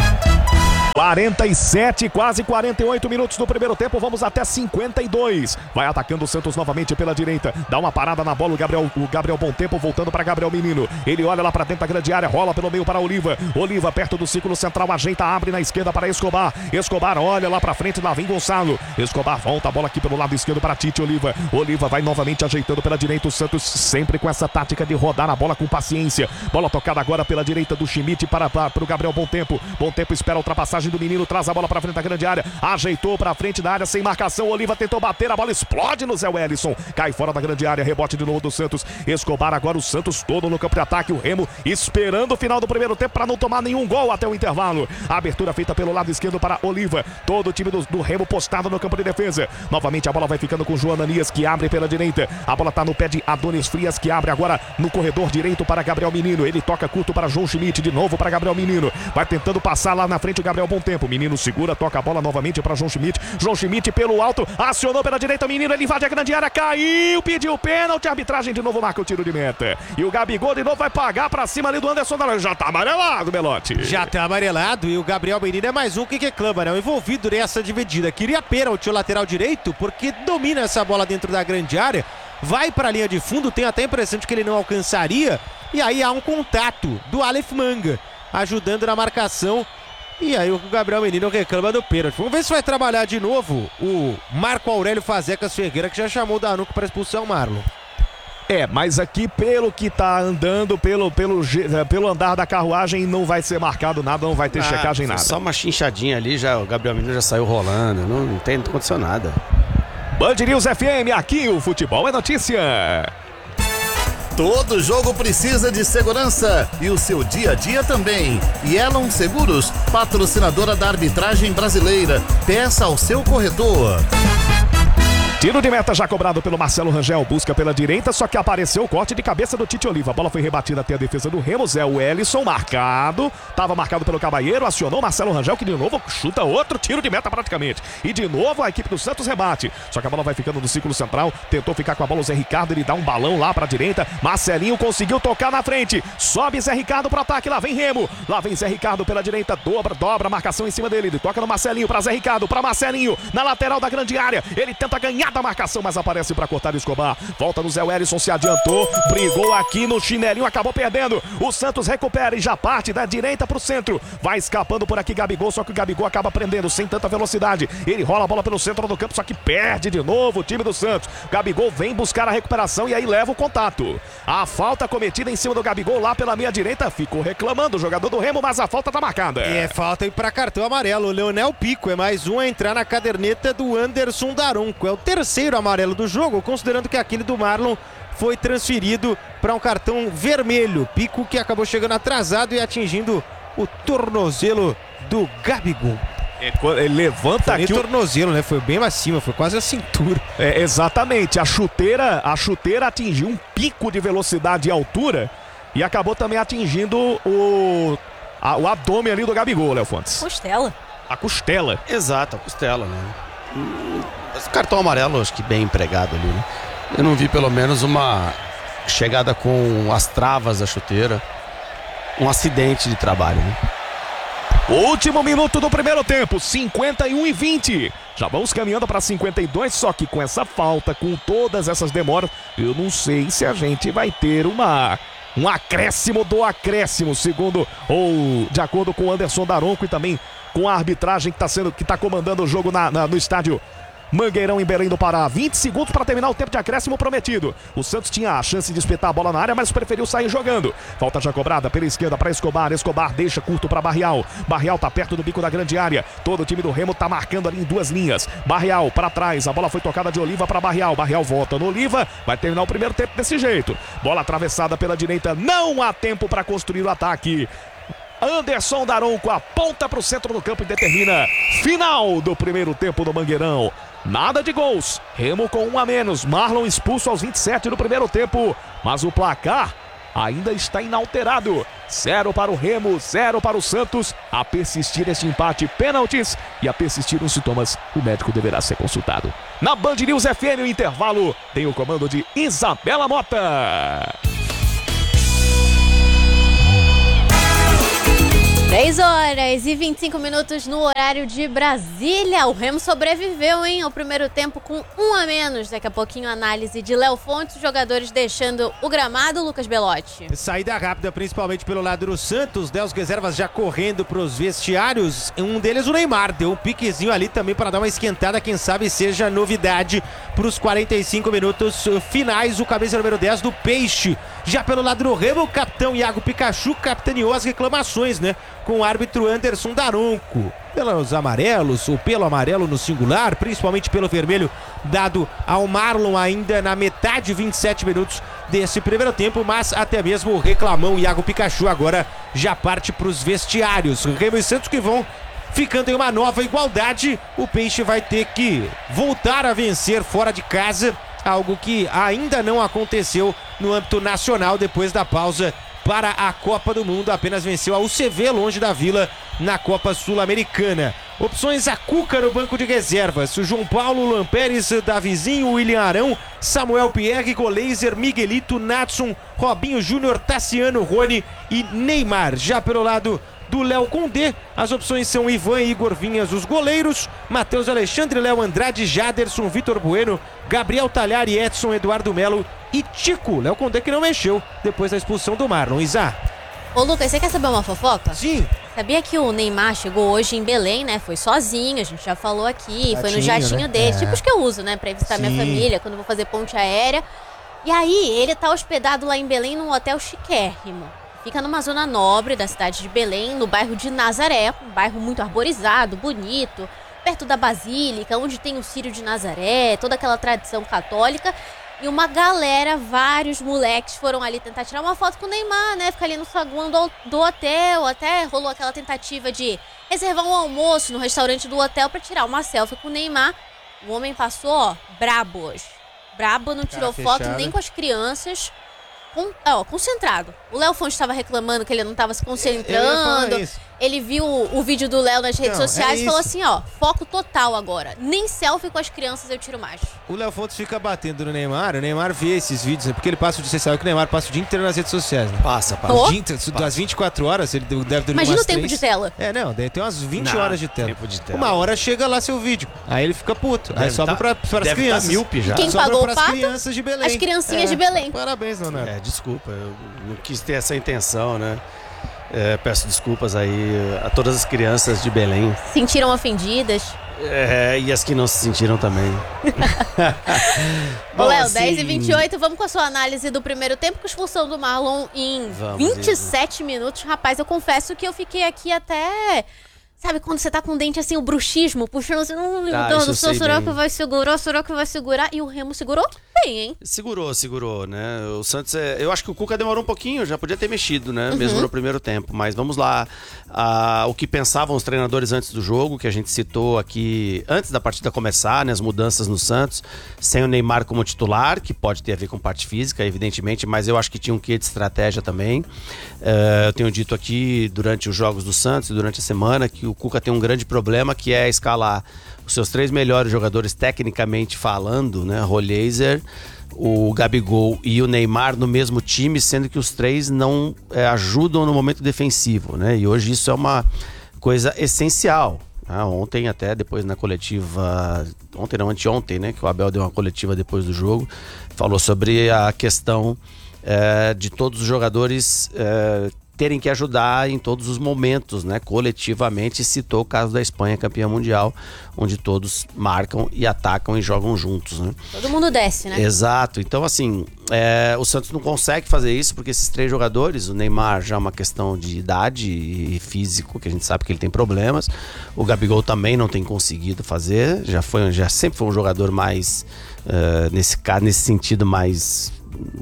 47, quase 48 minutos do primeiro tempo, vamos até 52. Vai atacando o Santos novamente pela direita, dá uma parada na bola, o Gabriel Bom Tempo voltando para Gabriel Menino. Ele olha lá para dentro da grande área, rola pelo meio para Oliva. Oliva perto do círculo central, ajeita, abre na esquerda para Escobar. Escobar olha lá para frente, lá vem Gonçalo. Escobar volta a bola aqui pelo lado esquerdo para Tite Oliva. Oliva vai novamente ajeitando pela direita, o Santos sempre com essa tática de rodar a bola com paciência. Bola tocada agora pela direita do Schmidt para o Gabriel Bom Tempo. Bom Tempo espera a ultrapassagem do Menino, traz a bola pra frente da grande área, ajeitou pra frente da área sem marcação, Oliva tentou bater, a bola explode no Zé Wellison, cai fora da grande área, rebote de novo do Santos. Escobar agora, o Santos todo no campo de ataque, o Remo esperando o final do primeiro tempo pra não tomar nenhum gol até o intervalo. A abertura feita pelo lado esquerdo para Oliva, todo o time do Remo postado no campo de defesa. Novamente a bola vai ficando com João Ananias, que abre pela direita, a bola tá no pé de Adonis Frias, que abre agora no corredor direito para Gabriel Menino, ele toca curto para João Schmidt, de novo para Gabriel Menino, vai tentando passar lá na frente o Gabriel Bom Tempo. Menino segura, toca a bola novamente para João Schmidt. João Schmidt pelo alto, acionou pela direita o Menino, ele invade a grande área, caiu, pediu pênalti, a arbitragem de novo marca o tiro de meta. E o Gabigol de novo vai pagar para cima ali do Anderson Daronco. Já tá amarelado, Belotti. Já tá amarelado e o Gabriel Menino é mais um que reclama, né? Envolvido nessa dividida. Queria pênalti o lateral direito porque domina essa bola dentro da grande área. Vai para a linha de fundo, tem até a impressão de que ele não alcançaria. E aí há um contato do Aleph Manga ajudando na marcação. E aí o Gabriel Menino reclama do pênalti. Vamos ver se vai trabalhar de novo o Marco Aurélio Fazecas Ferreira, que já chamou o Daronco para expulsar o Marlon. Mas aqui pelo que tá andando, pelo andar da carruagem, não vai ser marcado nada, não vai ter checagem nada. Só uma chinchadinha ali, já o Gabriel Menino já saiu rolando, não aconteceu nada. Band News FM, aqui o futebol é notícia. Todo jogo precisa de segurança e o seu dia a dia também. Yellow Seguros, patrocinadora da arbitragem brasileira. Peça ao seu corretor. Tiro de meta já cobrado pelo Marcelo Rangel, busca pela direita, só que apareceu o corte de cabeça do Tite Oliva. A bola foi rebatida até a defesa do Remo, Zé Wellison marcado, estava marcado pelo Cabalheiro, acionou Marcelo Rangel, que de novo chuta outro tiro de meta praticamente. E de novo a equipe do Santos rebate, só que a bola vai ficando no círculo central, tentou ficar com a bola o Zé Ricardo, ele dá um balão lá pra direita, Marcelinho conseguiu tocar na frente, sobe Zé Ricardo pro ataque, lá vem Remo, lá vem Zé Ricardo pela direita, dobra a marcação em cima dele, ele toca no Marcelinho, pra Zé Ricardo, pra Marcelinho, na lateral da grande área, ele tenta ganhar da marcação, mas aparece para cortar o Escobar. Volta no Zé Wellison, se adiantou, brigou aqui no chinelinho, acabou perdendo. O Santos recupera e já parte da direita para o centro. Vai escapando por aqui Gabigol, só que o Gabigol acaba prendendo sem tanta velocidade. Ele rola a bola pelo centro do campo, só que perde de novo o time do Santos. Gabigol vem buscar a recuperação e aí leva o contato. A falta cometida em cima do Gabigol lá pela meia direita, ficou reclamando o jogador do Remo, mas a falta tá marcada. É falta para cartão amarelo. O Leonel Pico é mais um a entrar na caderneta do Anderson Daronco. É o terceiro amarelo do jogo, considerando que aquele do Marlon foi transferido para um cartão vermelho. Pico que acabou chegando atrasado e atingindo o tornozelo do Gabigol. Ele levanta aqui o tornozelo, né? Foi bem acima, foi quase a cintura. Exatamente, a chuteira atingiu um pico de velocidade e altura e acabou também atingindo o abdômen ali do Gabigol, Léo Fontes. Costela. A costela. Exato, a costela, né? Esse cartão amarelo, acho que bem empregado ali, né? Eu não vi pelo menos uma chegada com as travas da chuteira. Um acidente de trabalho, né? Último minuto do primeiro tempo, 51-20. Já vamos caminhando para 52, só que com essa falta, com todas essas demoras, eu não sei se a gente vai ter um acréscimo do acréscimo, segundo ou de acordo com o Anderson Daronco e também com a arbitragem que está comandando o jogo no estádio Mangueirão em Belém do Pará. 20 segundos para terminar o tempo de acréscimo prometido. O Santos tinha a chance de espetar a bola na área, mas preferiu sair jogando. Falta já cobrada pela esquerda para Escobar. Escobar deixa curto para Barrial. Barrial tá perto do bico da grande área. Todo o time do Remo tá marcando ali em 2 linhas. Barrial para trás. A bola foi tocada de Oliva para Barrial. Barrial volta no Oliva. Vai terminar o primeiro tempo desse jeito. Bola atravessada pela direita. Não há tempo para construir o ataque. Anderson Daronco aponta para o centro do campo e determina final do primeiro tempo do Mangueirão. Nada de gols. Remo com 1 a menos. Marlon expulso aos 27 do primeiro tempo. Mas o placar ainda está inalterado. 0 para o Remo, 0 para o Santos. A persistir este empate, pênaltis. E a persistir os sintomas, o médico deverá ser consultado. Na Band News FM, o intervalo tem o comando de Isabela Mota. 3h25 no horário de Brasília. O Remo sobreviveu, hein, ao primeiro tempo com 1 a menos. Daqui a pouquinho análise de Léo Fontes, jogadores deixando o gramado. Lucas Belotti. Saída rápida, principalmente pelo lado do Santos, né? Os reservas já correndo para os vestiários. Um deles, o Neymar, deu um piquezinho ali também para dar uma esquentada. Quem sabe seja novidade para os 45 minutos finais. O camisa número 10 do Peixe. Já pelo lado do Remo, o capitão Iago Pikachu capitaneou as reclamações, né? Com o árbitro Anderson Daronco. Pelos amarelos, ou pelo amarelo no singular, principalmente pelo vermelho dado ao Marlon ainda na metade, 27 minutos desse primeiro tempo, mas até mesmo o reclamão Iago Pikachu agora já parte para os vestiários. Remo e Santos que vão ficando em uma nova igualdade. O Peixe vai ter que voltar a vencer fora de casa, algo que ainda não aconteceu no âmbito nacional depois da pausa para a Copa do Mundo. Apenas venceu a UCV longe da Vila na Copa Sul-Americana. Opções: a Cuca no banco de reservas. O João Paulo, Luan Pérez, Davizinho, William Arão, Samuel Pierre, Goleiser, Miguelito, Natson, Robinho Júnior, Tassiano, Rony e Neymar. Já pelo lado do Léo Condé, as opções são Ivan e Igor Vinhas, os goleiros, Matheus Alexandre, Léo Andrade, Jaderson, Vitor Bueno, Gabriel Talhari, Edson, Eduardo Melo e Tico. Léo Condé que não mexeu depois da expulsão do Marlon. Isa. Ô Lucas, você quer saber uma fofoca? Sim. Sabia que o Neymar chegou hoje em Belém, né? Foi sozinho, a gente já falou aqui, foi no jatinho, né? Dele, tipo os que eu uso, né? Pra ir visitar minha família, quando eu vou fazer ponte aérea. E aí, ele tá hospedado lá em Belém num hotel chiquérrimo. Fica numa zona nobre da cidade de Belém, no bairro de Nazaré, um bairro muito arborizado, bonito, perto da Basílica, onde tem o Círio de Nazaré, toda aquela tradição católica. E uma galera, vários moleques foram ali tentar tirar uma foto com o Neymar, né? Fica ali no saguão do hotel, até rolou aquela tentativa de reservar um almoço no restaurante do hotel pra tirar uma selfie com o Neymar. O homem passou, ó, brabo hoje. Brabo, não tirou foto nem com as crianças. Concentrado. O Léo Fontes estava reclamando que ele não estava se concentrando. Ele viu o vídeo do Léo nas redes sociais e falou assim, ó, foco total agora. Nem selfie com as crianças eu tiro mais. O Léo Fontes fica batendo no Neymar. O Neymar vê esses vídeos, porque ele passa o dia, você sabe que o Neymar passa o dia inteiro nas redes sociais, né? Passa. Das 24 horas, ele deve dormir. Imagina umas o tempo 3. de tela. Deve ter umas 20 horas de tela. Tempo de tela. Uma hora chega lá seu vídeo. Aí ele fica puto. Aí sobra para as crianças. Míope já. Quem pagou o pato? Crianças de Belém. As criancinhas de Belém. Parabéns, Leonardo. Desculpa, eu não quis ter essa intenção, né? Peço desculpas aí a todas as crianças de Belém. Sentiram ofendidas? E as que não se sentiram também. Ô Léo, 10h28, vamos com a sua análise do primeiro tempo, com a expulsão do Marlon em 27 minutos. Rapaz, eu confesso que eu fiquei aqui até... Sabe quando você tá com o dente assim, o bruxismo, puxando assim, será que vai segurar? E o Remo segurou bem, hein? Segurou, né? O Santos, eu acho que o Cuca demorou um pouquinho, já podia ter mexido, né? Mesmo no primeiro tempo. Mas vamos lá, o que pensavam os treinadores antes do jogo, que a gente citou aqui antes da partida começar, né? As mudanças no Santos, sem o Neymar como titular, que pode ter a ver com parte física, evidentemente, mas eu acho que tinha um quê de estratégia também. Eu tenho dito aqui durante os jogos do Santos, durante a semana, que o Cuca tem um grande problema, que é escalar os seus 3 melhores jogadores tecnicamente falando, né? Roleiser, o Gabigol e o Neymar no mesmo time, sendo que os 3 não ajudam no momento defensivo, né? E hoje isso é uma coisa essencial. Ontem até, depois na coletiva, anteontem, né? Que o Abel deu uma coletiva depois do jogo, falou sobre a questão de todos os jogadores terem que ajudar em todos os momentos, né? Coletivamente, citou o caso da Espanha, campeã mundial, onde todos marcam e atacam e jogam juntos, né? Todo mundo desce, né? Exato. Então, assim, o Santos não consegue fazer isso porque esses 3 jogadores, o Neymar já é uma questão de idade e físico, que a gente sabe que ele tem problemas. O Gabigol também não tem conseguido fazer. Já sempre foi um jogador mais, nesse sentido, mais...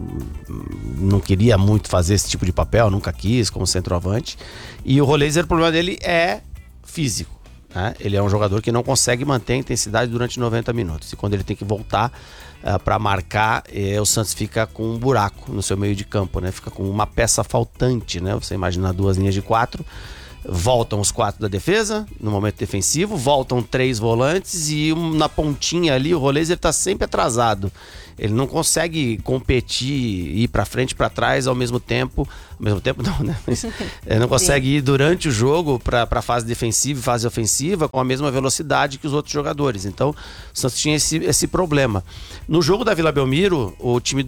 não queria muito fazer esse tipo de papel, nunca quis como centroavante. E o Roleiser, o problema dele é físico, né? Ele é um jogador que não consegue manter a intensidade durante 90 minutos. E quando ele tem que voltar para marcar, o Santos fica com um buraco no seu meio de campo, né? Fica com uma peça faltante, né? Você imagina 2 linhas de 4. Voltam os 4 da defesa no momento defensivo, voltam 3 volantes e na pontinha ali o Roleiser está sempre atrasado. Ele não consegue competir, ir para frente e para trás ao mesmo tempo não, né? Ele não consegue ir durante o jogo para a fase defensiva e fase ofensiva com a mesma velocidade que os outros jogadores. Então o Santos tinha esse problema. No jogo da Vila Belmiro, o time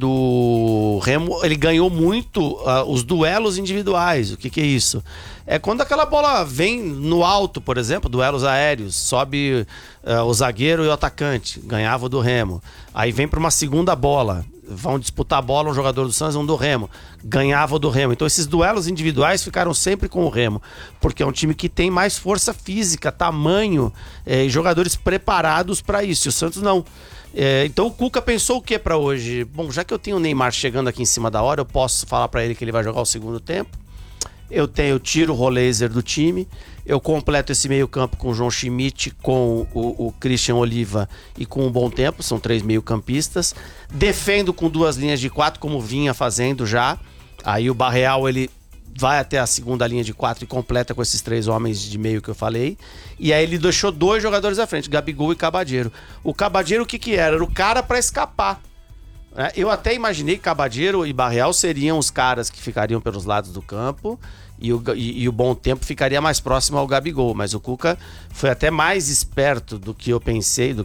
do Remo, ele ganhou muito os duelos individuais. O que é isso? É quando aquela bola vem no alto, por exemplo, duelos aéreos, sobe o zagueiro e o atacante, ganhava do Remo. Aí vem para uma segunda bola, vão disputar a bola um jogador do Santos e um do Remo, ganhava do Remo. Então esses duelos individuais ficaram sempre com o Remo, porque é um time que tem mais força física, tamanho e jogadores preparados para isso. E o Santos não. Então o Cuca pensou o que para hoje? Bom, já que eu tenho o Neymar chegando aqui em cima da hora, eu posso falar para ele que ele vai jogar o segundo tempo. Eu tiro o Roleiser do time, eu completo esse meio campo com o João Schmidt, com o Christian Oliva e com o Bom Tempo, são 3 meio campistas. Defendo com 2 linhas de 4, como vinha fazendo já. Aí o Barreal, ele vai até a segunda linha de 4 e completa com esses 3 homens de meio que eu falei. E aí ele deixou 2 jogadores à frente, Gabigol e Cabadeiro. O Cabadeiro o que era? Era o cara para escapar. Eu até imaginei que Cabadeiro e Barreal seriam os caras que ficariam pelos lados do campo e o Bom Tempo ficaria mais próximo ao Gabigol, mas o Cuca foi até mais esperto do que eu pensei,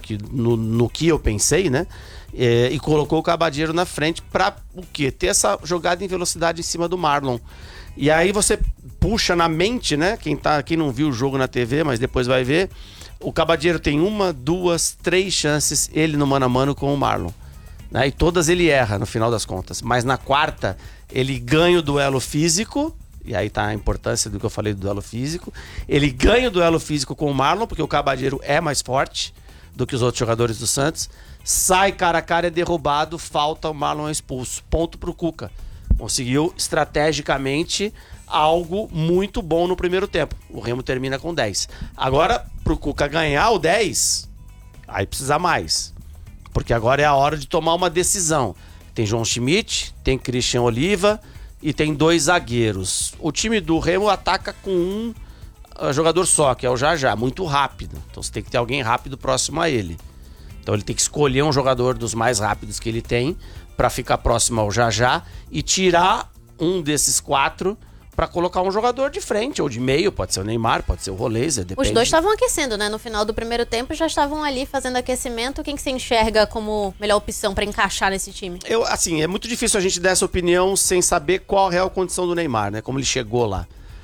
no que eu pensei, né? E colocou o Cabadeiro na frente para o quê? Ter essa jogada em velocidade em cima do Marlon. E aí você puxa na mente, né? Quem não viu o jogo na TV, mas depois vai ver, o Cabadeiro tem 1, 2, 3 chances, ele no mano a mano com o Marlon. E todas ele erra no final das contas, mas na quarta ele ganha o duelo físico, e aí tá a importância do que eu falei do duelo físico. Ele ganha o duelo físico com o Marlon, porque o Cabadeiro é mais forte do que os outros jogadores do Santos, sai cara a cara, é derrubado, falta, o Marlon é expulso, ponto pro Cuca. Conseguiu estrategicamente algo muito bom no primeiro tempo. O Remo termina com 10. Agora, pro Cuca ganhar o 10, aí precisa mais. Porque agora é a hora de tomar uma decisão. Tem João Schmidt, tem Christian Oliva e tem 2 zagueiros. O time do Remo ataca com um jogador só, que é o Jajá, muito rápido. Então você tem que ter alguém rápido próximo a ele. Então ele tem que escolher um jogador dos mais rápidos que ele tem para ficar próximo ao Jajá e tirar um desses 4 para colocar um jogador de frente ou de meio, pode ser o Neymar, pode ser o Roleiser, depende. Os 2 estavam aquecendo, né? No final do primeiro tempo já estavam ali fazendo aquecimento. Quem que você enxerga como melhor opção para encaixar nesse time? É muito difícil a gente dar essa opinião sem saber qual a real condição do Neymar, né? Como ele chegou lá.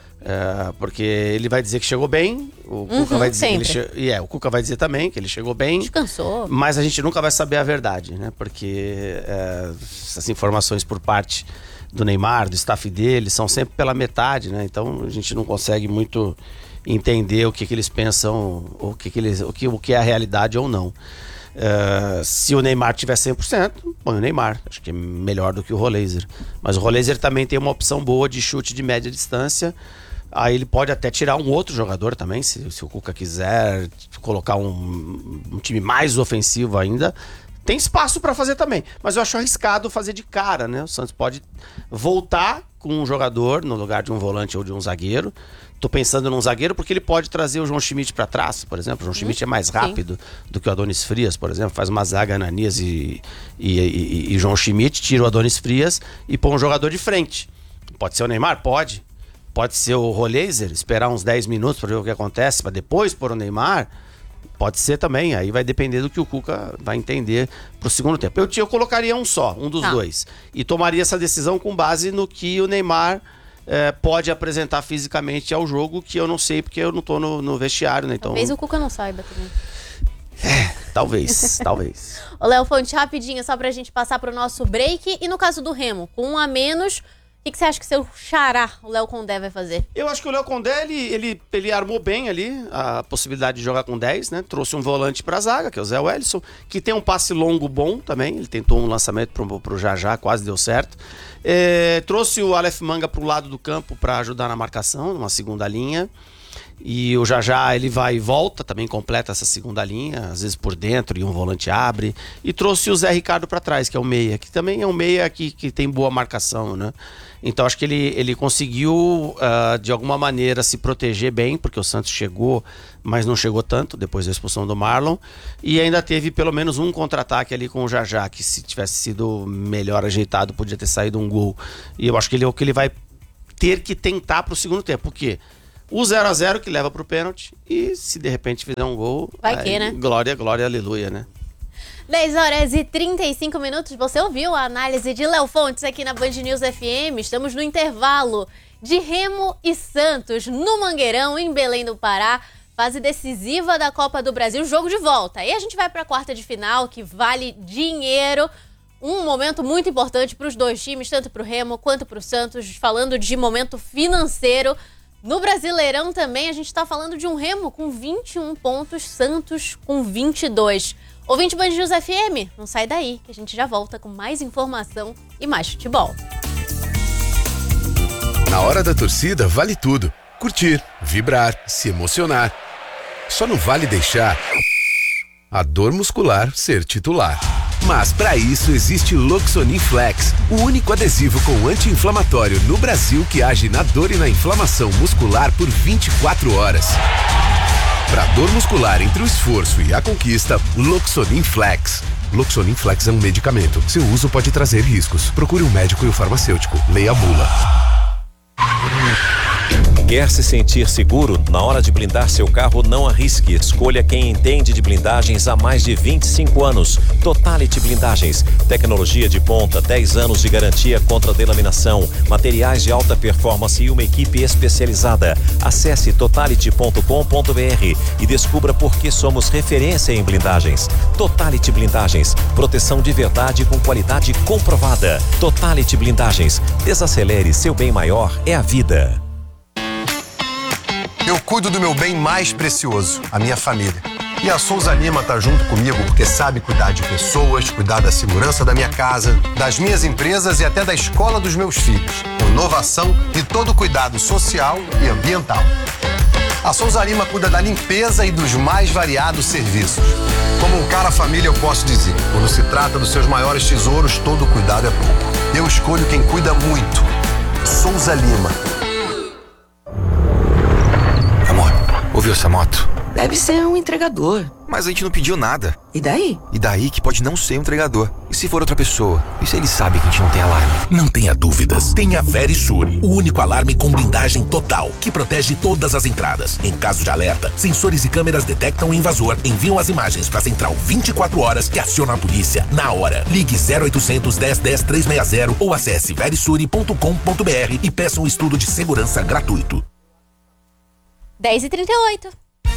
Porque ele vai dizer que chegou bem, o Cuca vai dizer que o Cuca vai dizer também que ele chegou bem. Descansou. Mas a gente nunca vai saber a verdade, né? Porque essas informações por parte do Neymar, do staff dele, são sempre pela metade, né? Então a gente não consegue muito entender o que eles pensam, o que é a realidade ou não. Se o Neymar tiver 100%, põe o Neymar. Acho que é melhor do que o Roleiser. Mas o Roleiser também tem uma opção boa de chute de média distância. Aí ele pode até tirar um outro jogador também, se o Cuca quiser colocar um time mais ofensivo ainda. Tem espaço para fazer também, mas eu acho arriscado fazer de cara, né? O Santos pode voltar com um jogador no lugar de um volante ou de um zagueiro. Tô pensando num zagueiro porque ele pode trazer o João Schmidt para trás, por exemplo. O João Schmidt é mais rápido do que o Adonis Frias, por exemplo. Faz uma zaga Ananias e João Schmidt, tira o Adonis Frias e põe um jogador de frente. Pode ser o Neymar? Pode. Pode ser o Roleiser, esperar uns 10 minutos para ver o que acontece, para depois pôr o Neymar. Pode ser também, aí vai depender do que o Cuca vai entender pro segundo tempo. Eu colocaria um dos 2. E tomaria essa decisão com base no que o Neymar pode apresentar fisicamente ao jogo, que eu não sei porque eu não tô no vestiário, né? Então, talvez o Cuca não saiba também. talvez. Ô, Léo Fonte, rapidinho, só pra gente passar pro nosso break. E no caso do Remo, com 1 a menos, o que você acha que seu xará, o Léo Condé, vai fazer? Eu acho que o Léo Condé, ele armou bem ali a possibilidade de jogar com 10, né? Trouxe um volante pra zaga, que é o Zé Wellison, que tem um passe longo bom também. Ele tentou um lançamento pro Jajá, quase deu certo. Trouxe o Aleph Manga pro lado do campo para ajudar na marcação, numa segunda linha. E o Jajá, ele vai e volta, também completa essa segunda linha, às vezes por dentro, e um volante abre. E trouxe o Zé Ricardo para trás, que é o meia, que também é um meia que tem boa marcação, né? Então acho que ele conseguiu, de alguma maneira, se proteger bem, porque o Santos chegou, mas não chegou tanto, depois da expulsão do Marlon. E ainda teve pelo menos um contra-ataque ali com o Jajá, que se tivesse sido melhor ajeitado, podia ter saído um gol. E eu acho que ele vai ter que tentar pro segundo tempo, porque o 0-0 que leva pro pênalti, e se de repente fizer um gol, vai que, né? Glória, aleluia, né? 10h35, você ouviu a análise de Léo Fontes aqui na Band News FM. Estamos no intervalo de Remo e Santos no Mangueirão, em Belém do Pará, fase decisiva da Copa do Brasil, jogo de volta. Aí a gente vai para a quarta de final, que vale dinheiro, um momento muito importante para os dois times, tanto para o Remo quanto para o Santos, falando de momento financeiro. No Brasileirão também a gente está falando de um Remo com 21 pontos, Santos com 22. Ouvinte Band News FM, não sai daí, que a gente já volta com mais informação e mais futebol. Na hora da torcida vale tudo. Curtir, vibrar, se emocionar. Só não vale deixar a dor muscular ser titular. Mas para isso existe Loxonin Flex, o único adesivo com anti-inflamatório no Brasil que age na dor e na inflamação muscular por 24 horas. Para dor muscular entre o esforço e a conquista, Loxonin Flex. Loxonin Flex é um medicamento. Seu uso pode trazer riscos. Procure um médico e o farmacêutico. Leia a bula. Quer se sentir seguro? Na hora de blindar seu carro, não arrisque. Escolha quem entende de blindagens há mais de 25 anos. Totality Blindagens. Tecnologia de ponta, 10 anos de garantia contra delaminação, materiais de alta performance e uma equipe especializada. Acesse totality.com.br e descubra por que somos referência em blindagens. Totality Blindagens. Proteção de verdade com qualidade comprovada. Totality Blindagens. Desacelere, seu bem maior é a vida. Eu cuido do meu bem mais precioso, a minha família. E a Souza Lima tá junto comigo porque sabe cuidar de pessoas, cuidar da segurança da minha casa, das minhas empresas e até da escola dos meus filhos. Com inovação e todo o cuidado social e ambiental. A Souza Lima cuida da limpeza e dos mais variados serviços. Como um cara família, eu posso dizer, quando se trata dos seus maiores tesouros, todo cuidado é pouco. Eu escolho quem cuida muito. Souza Lima. Ouviu essa moto? Deve ser um entregador. Mas a gente não pediu nada. E daí? E daí que pode não ser um entregador. E se for outra pessoa? E se ele sabe que a gente não tem alarme? Não tenha dúvidas. Tenha Verisure, o único alarme com blindagem total, que protege todas as entradas. Em caso de alerta, sensores e câmeras detectam o invasor, enviam as imagens para a central 24 horas que aciona a polícia na hora. Ligue 0800 10 10 360 ou acesse verisure.com.br e peça um estudo de segurança gratuito. 10h38.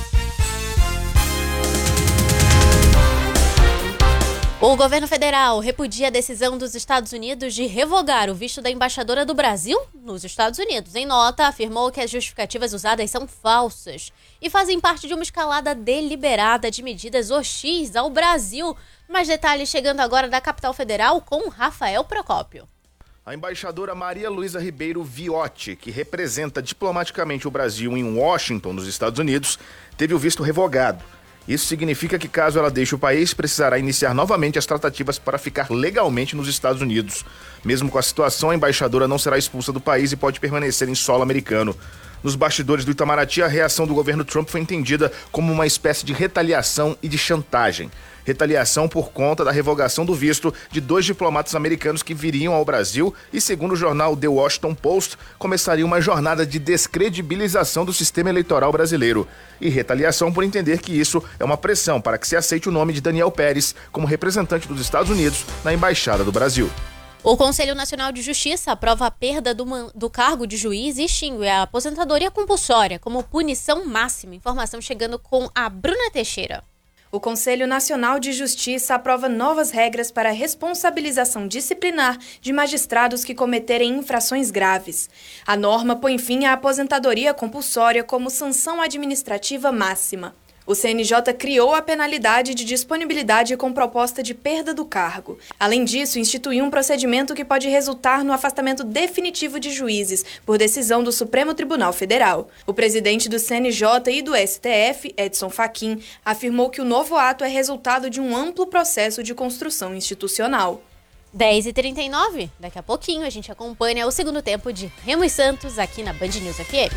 O governo federal repudia a decisão dos Estados Unidos de revogar o visto da embaixadora do Brasil nos Estados Unidos. Em nota, afirmou que as justificativas usadas são falsas e fazem parte de uma escalada deliberada de medidas hostis ao Brasil. Mais detalhes chegando agora da capital federal com Rafael Procópio. A embaixadora Maria Luísa Ribeiro Viotti, que representa diplomaticamente o Brasil em Washington, nos Estados Unidos, teve o visto revogado. Isso significa que, caso ela deixe o país, precisará iniciar novamente as tratativas para ficar legalmente nos Estados Unidos. Mesmo com a situação, a embaixadora não será expulsa do país e pode permanecer em solo americano. Nos bastidores do Itamaraty, a reação do governo Trump foi entendida como uma espécie de retaliação e de chantagem. Retaliação por conta da revogação do visto de 2 diplomatas americanos que viriam ao Brasil e, segundo o jornal The Washington Post, começaria uma jornada de descredibilização do sistema eleitoral brasileiro. E retaliação por entender que isso é uma pressão para que se aceite o nome de Daniel Pérez como representante dos Estados Unidos na Embaixada do Brasil. O Conselho Nacional de Justiça aprova a perda do cargo de juiz e extingue a aposentadoria compulsória como punição máxima. Informação chegando com a Bruna Teixeira. O Conselho Nacional de Justiça aprova novas regras para a responsabilização disciplinar de magistrados que cometerem infrações graves. A norma põe fim à aposentadoria compulsória como sanção administrativa máxima. O CNJ criou a penalidade de disponibilidade com proposta de perda do cargo. Além disso, instituiu um procedimento que pode resultar no afastamento definitivo de juízes, por decisão do Supremo Tribunal Federal. O presidente do CNJ e do STF, Edson Fachin, afirmou que o novo ato é resultado de um amplo processo de construção institucional. 10h39, daqui a pouquinho a gente acompanha o segundo tempo de Remo e Santos aqui na Band News FM.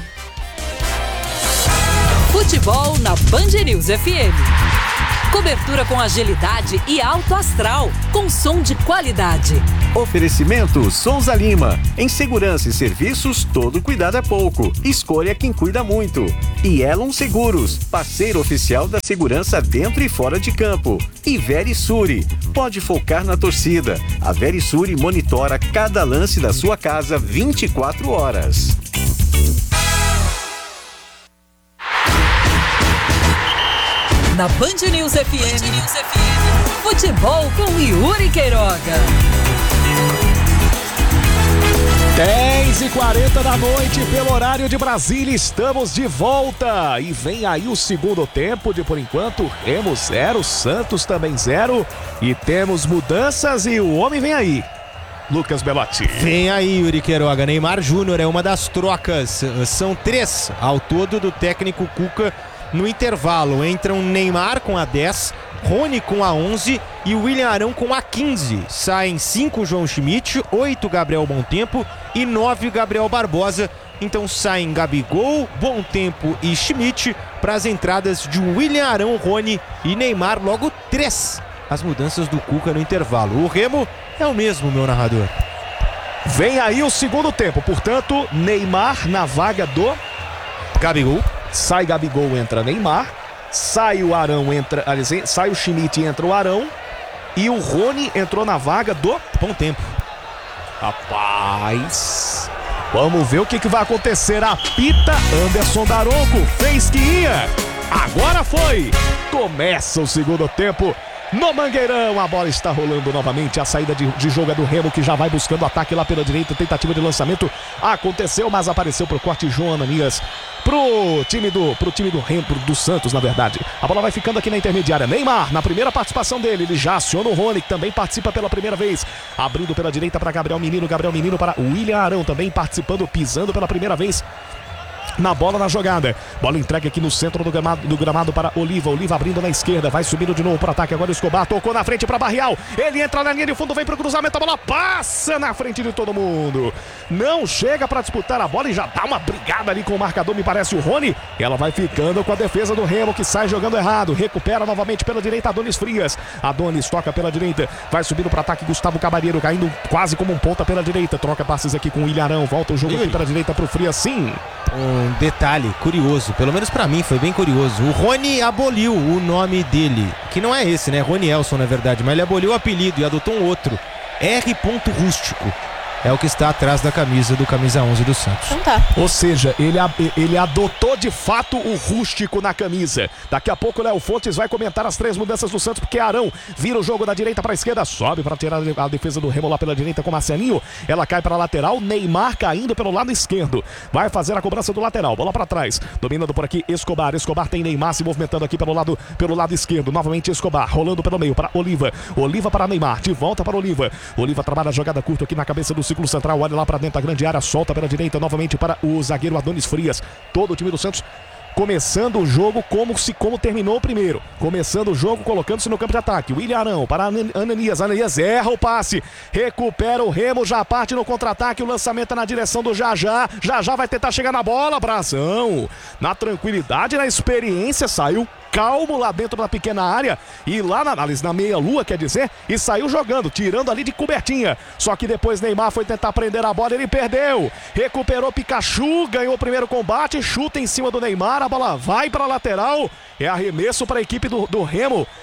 Futebol na Band News FM. Cobertura com agilidade e alto astral, com som de qualidade. Oferecimento Souza Lima. Em segurança e serviços, todo cuidado é pouco. Escolha quem cuida muito. E Elon Seguros, parceiro oficial da segurança dentro e fora de campo. E Verisure, pode focar na torcida. A Verisure monitora cada lance da sua casa 24 horas. Na Band News FM, futebol com Yuri Queiroga. 10h40 da noite, pelo horário de Brasília, estamos de volta. E vem aí o segundo tempo de, por enquanto, Remo 0, Santos também 0. E temos mudanças e o homem vem aí. Lucas Belotti. Vem aí, Yuri Queiroga. Neymar Júnior é uma das trocas. São 3 ao todo do técnico Cuca. No intervalo, entram Neymar com a 10, Rony com a 11 e William Arão com a 15. Saem 5 João Schmidt, 8 Gabriel Bontempo e 9 Gabriel Barbosa. Então saem Gabigol, Bontempo e Schmidt para as entradas de William Arão, Rony e Neymar. Logo 3 as mudanças do Cuca no intervalo. O Remo é o mesmo, meu narrador. Vem aí o segundo tempo, portanto, Neymar na vaga do Gabigol. Sai Gabigol, entra Neymar. Sai o Arão, sai o Schmidt e entra o Arão. E o Rony entrou na vaga do Bontempo. Rapaz, vamos ver o que vai acontecer. Apita Anderson Daronco, fez que ia. Agora foi. Começa o segundo tempo. No Mangueirão, a bola está rolando novamente. A saída de jogo é do Remo, que já vai buscando ataque lá pela direita. Tentativa de lançamento aconteceu, mas apareceu pro corte João Ananias. Pro time do Remo, do Santos, na verdade. A bola vai ficando aqui na intermediária. Neymar, na primeira participação dele, ele já aciona o Rony, que também participa pela primeira vez. Abrindo pela direita para Gabriel Menino para William Arão, também participando, pisando pela primeira vez na bola, na jogada. Bola entregue aqui no centro do gramado para Oliva. Oliva abrindo na esquerda, vai subindo de novo para ataque. Agora o Escobar tocou na frente para Barrial. Ele entra na linha de fundo, vem para o cruzamento. A bola passa na frente de todo mundo. Não chega para disputar a bola e já dá uma brigada ali com o marcador, me parece o Rony. Ela vai ficando com a defesa do Remo, que sai jogando errado. Recupera novamente pela direita Adonis Frias. Adonis toca pela direita, vai subindo para ataque Gustavo Cabareiro, caindo quase como um ponta pela direita. Troca passes aqui com o Ilharão. Volta o jogo aqui pela direita para o Frias, sim. Um detalhe curioso, pelo menos pra mim foi bem curioso. O Rony aboliu o nome dele, que não é esse, né? Rony Elson, na verdade, mas ele aboliu o apelido e adotou um outro. R. Rústico. É o que está atrás da camisa do camisa 11 do Santos. Então tá. Ou seja, ele adotou de fato o rústico na camisa. Daqui a pouco o Léo Fontes vai comentar as 3 mudanças do Santos, porque Arão vira o jogo da direita para a esquerda, sobe para tirar a defesa do Remo lá pela direita com Marcelinho. Ela cai para a lateral, Neymar caindo pelo lado esquerdo. Vai fazer a cobrança do lateral, bola para trás. Dominando por aqui Escobar. Escobar tem Neymar se movimentando aqui pelo lado esquerdo. Novamente Escobar, rolando pelo meio para Oliva. Oliva para Neymar, de volta para Oliva. Oliva trabalha a jogada curta aqui na cabeça do círculo central, olha lá para dentro da grande área, solta pela direita novamente para o zagueiro Adonis Frias. Todo o time do Santos começando o jogo como terminou o primeiro. Começando o jogo, colocando-se no campo de ataque. William Arão para Ananias. Ananias erra o passe. Recupera o Remo, já parte no contra-ataque. O lançamento é na direção do Jajá. Jajá vai tentar chegar na bola. Brazão. Na tranquilidade, na experiência, saiu calmo lá dentro da pequena área e lá na meia-lua, quer dizer, e saiu jogando, tirando ali de cobertinha. Só que depois Neymar foi tentar prender a bola, ele perdeu. Recuperou Pikachu, ganhou o primeiro combate, chuta em cima do Neymar, a bola vai para a lateral. É arremesso para a equipe do Remo.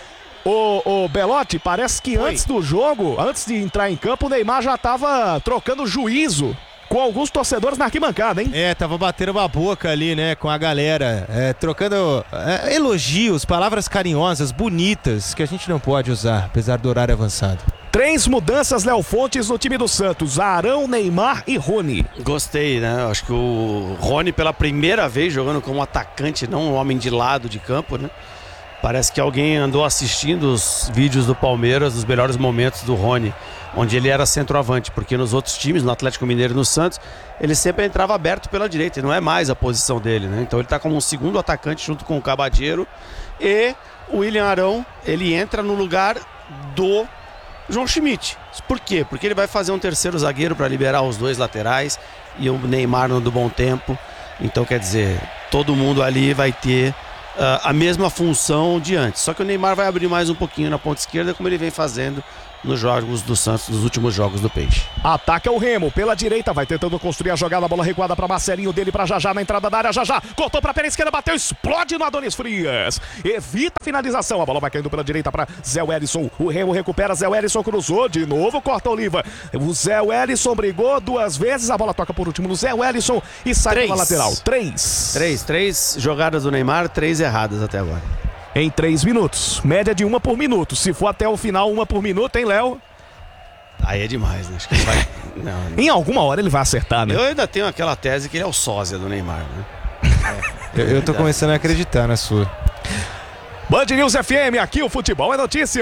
O Belotti, parece que antes do jogo, antes de entrar em campo, o Neymar já tava trocando juízo com alguns torcedores na arquibancada, hein? Tava batendo uma boca ali, né, com a galera, trocando elogios, palavras carinhosas, bonitas, que a gente não pode usar, apesar do horário avançado. 3 mudanças, Léo Fontes, no time do Santos: Arão, Neymar e Rony. Gostei, né? Acho que o Rony, pela primeira vez, jogando como atacante, não um homem de lado de campo, né? Parece que alguém andou assistindo os vídeos do Palmeiras, dos melhores momentos do Rony, onde ele era centroavante, porque nos outros times, no Atlético Mineiro e no Santos, ele sempre entrava aberto pela direita, e não é mais a posição dele, né? Então ele está como um segundo atacante junto com o Cabadeiro, e o William Arão, ele entra no lugar do João Schmidt. Por quê? Porque ele vai fazer um terceiro zagueiro para liberar os 2 laterais e o Neymar no do bom tempo. Então, quer dizer, todo mundo ali vai ter a mesma função de antes. Só que o Neymar vai abrir mais um pouquinho na ponta esquerda, como ele vem fazendo nos jogos do Santos, nos últimos jogos do Peixe. Ataca o Remo pela direita, vai tentando construir a jogada, a bola recuada para Marcelinho, dele para Jajá na entrada da área. Jajá cortou para a perna esquerda, bateu, explode no Adonis Frias, evita a finalização, a bola vai caindo pela direita para Zé Wellison. O Remo recupera, Zé Wellison cruzou de novo, corta Oliva. O Zé Wellison brigou 2 vezes, a bola toca por último no Zé Wellison e sai pela lateral. 3 jogadas do Neymar, 3 erradas até agora. Em 3 minutos, média de 1 por minuto. Se for até o final 1 por minuto, hein, Léo? Aí é demais, né? Acho que ele vai... não. Em alguma hora ele vai acertar, né? Eu ainda tenho aquela tese que ele é o sósia do Neymar, né? Eu tô começando a acreditar na sua. Band News FM, aqui o futebol é notícia.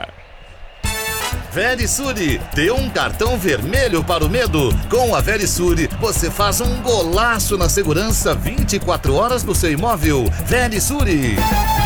Verisure, dê um cartão vermelho para o medo. Com a Verisure, você faz um golaço na segurança 24 horas do seu imóvel. Verisure.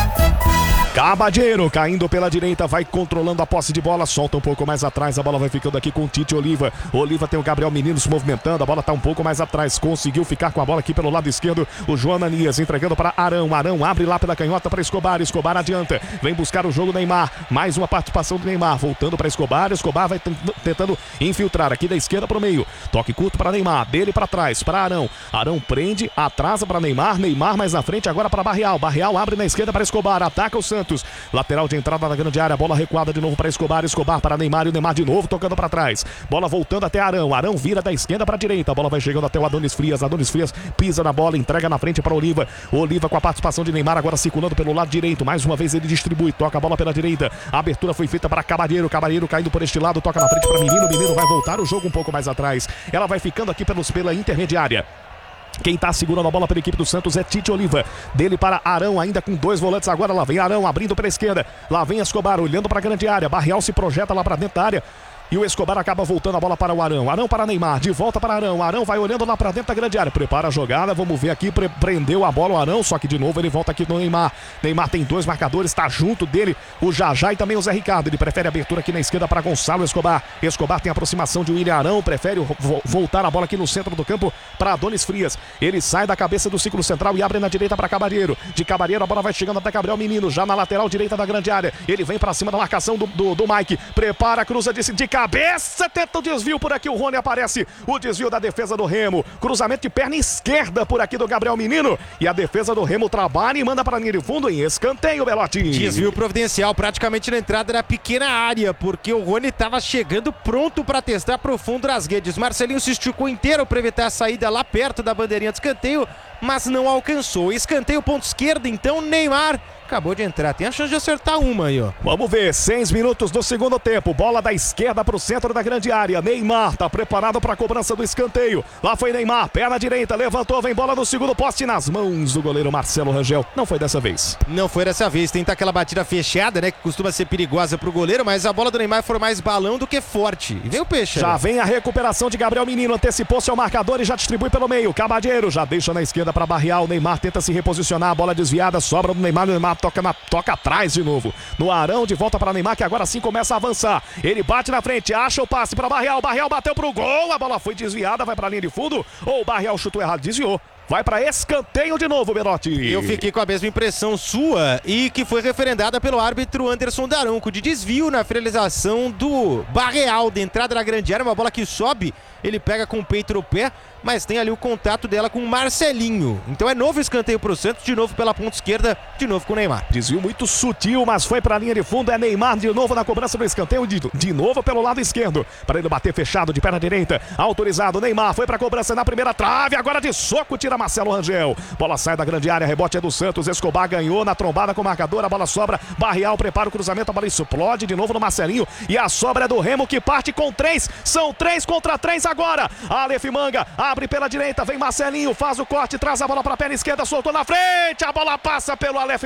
Cabadeiro caindo pela direita, vai controlando a posse de bola, solta um pouco mais atrás, a bola vai ficando aqui com o Tite Oliva. Oliva tem o Gabriel Menino se movimentando, a bola tá um pouco mais atrás, conseguiu ficar com a bola aqui pelo lado esquerdo. O João Ananias entregando para Arão, Arão abre lá pela canhota para Escobar, Escobar adianta, vem buscar o jogo Neymar, mais uma participação do Neymar, voltando para Escobar, Escobar vai tentando infiltrar aqui da esquerda para o meio, toque curto para Neymar, dele para trás, para Arão, Arão prende, atrasa para Neymar, Neymar mais na frente agora para Barreal, Barreal abre na esquerda para Escobar, ataca o Santos. Lateral de entrada da grande área, bola recuada de novo para Escobar, Escobar para Neymar e o Neymar de novo tocando para trás, bola voltando até Arão, Arão vira da esquerda para a direita, a bola vai chegando até o Adonis Frias pisa na bola, entrega na frente para Oliva, Oliva com a participação de Neymar agora circulando pelo lado direito, mais uma vez ele distribui, toca a bola pela direita, a abertura foi feita para Cabadeiro, Cabadeiro caindo por este lado, toca na frente para Menino, Menino vai voltar o jogo um pouco mais atrás, ela vai ficando aqui pela intermediária. Quem tá segurando a bola pela equipe do Santos é Tite Oliva. Dele para Arão, ainda com 2 volantes agora. Lá vem Arão, abrindo pela esquerda. Lá vem Escobar, olhando para a grande área. Barreal se projeta lá para dentro da área. E o Escobar acaba voltando a bola para o Arão. Arão para Neymar, de volta para Arão. Arão vai olhando lá para dentro da grande área. Prepara a jogada, vamos ver aqui. Prendeu a bola o Arão, só que de novo ele volta aqui no Neymar. Neymar tem 2 marcadores, está junto dele o Jajá e também o Zé Ricardo. Ele prefere a abertura aqui na esquerda para Gonçalo Escobar. Escobar tem a aproximação de William Arão, prefere voltar a bola aqui no centro do campo para Adonis Frias. Ele sai da cabeça do círculo central e abre na direita para Cabadeiro. De Cabadeiro a bola vai chegando até Gabriel Menino, já na lateral direita da grande área. Ele vem para cima da marcação do Mike. Prepara, cruza de cabeça. Tenta o desvio por aqui, o Rony aparece, o desvio da defesa do Remo, cruzamento de perna esquerda por aqui do Gabriel Menino, e a defesa do Remo trabalha e manda para a linha de fundo em escanteio, Belotti. Desvio providencial praticamente na entrada da pequena área, porque o Rony estava chegando pronto para testar profundo nas redes. Marcelinho se esticou inteiro para evitar a saída lá perto da bandeirinha de escanteio, mas não alcançou. Escanteio ponto esquerda, então Neymar acabou de entrar, tem a chance de acertar uma aí, ó. Vamos ver, 6 minutos do segundo tempo, bola da esquerda para o centro da grande área, Neymar tá preparado para a cobrança do escanteio, lá foi Neymar, perna direita, levantou, vem bola no segundo poste nas mãos do goleiro Marcelo Rangel, não foi dessa vez. Não foi dessa vez, tenta aquela batida fechada, né, que costuma ser perigosa pro goleiro, mas a bola do Neymar foi mais balão do que forte, e vem o peixe. Já vem a recuperação de Gabriel Menino, antecipou seu marcador e já distribui pelo meio, Cabadeiro já deixa na esquerda para Barreal, Neymar tenta se reposicionar, a bola desviada, sobra do Neymar, o Neymar toca atrás de novo, no Arão, de volta para Neymar, que agora sim começa a avançar, ele bate na frente, acha o passe para Barreal, Barreal bateu pro gol, a bola foi desviada, vai para a linha de fundo, ou o Barreal chutou errado, desviou. Vai para escanteio de novo, Belotti. Eu fiquei com a mesma impressão sua e que foi referendada pelo árbitro Anderson Daronco, de desvio na finalização do Barreal, de entrada na grande área, uma bola que sobe ele pega com o peito no pé, mas tem ali o contato dela com o Marcelinho. Então é novo escanteio pro Santos, de novo pela ponta esquerda, de novo com o Neymar. Desvio muito sutil, mas foi pra linha de fundo, é Neymar de novo na cobrança do escanteio, de novo pelo lado esquerdo, para ele bater fechado de perna direita, autorizado, Neymar foi pra cobrança na primeira trave, agora de soco tira Marcelo Rangel, bola sai da grande área, rebote é do Santos, Escobar ganhou na trombada com o marcador, a bola sobra, Barrial prepara o cruzamento, a bola explode de novo no Marcelinho, e a sobra é do Remo que parte com 3, são 3 contra 3 agora, Aleph Manga abre pela direita, vem Marcelinho, faz o corte, traz a bola pra perna esquerda, soltou na frente, a bola passa pelo Aleph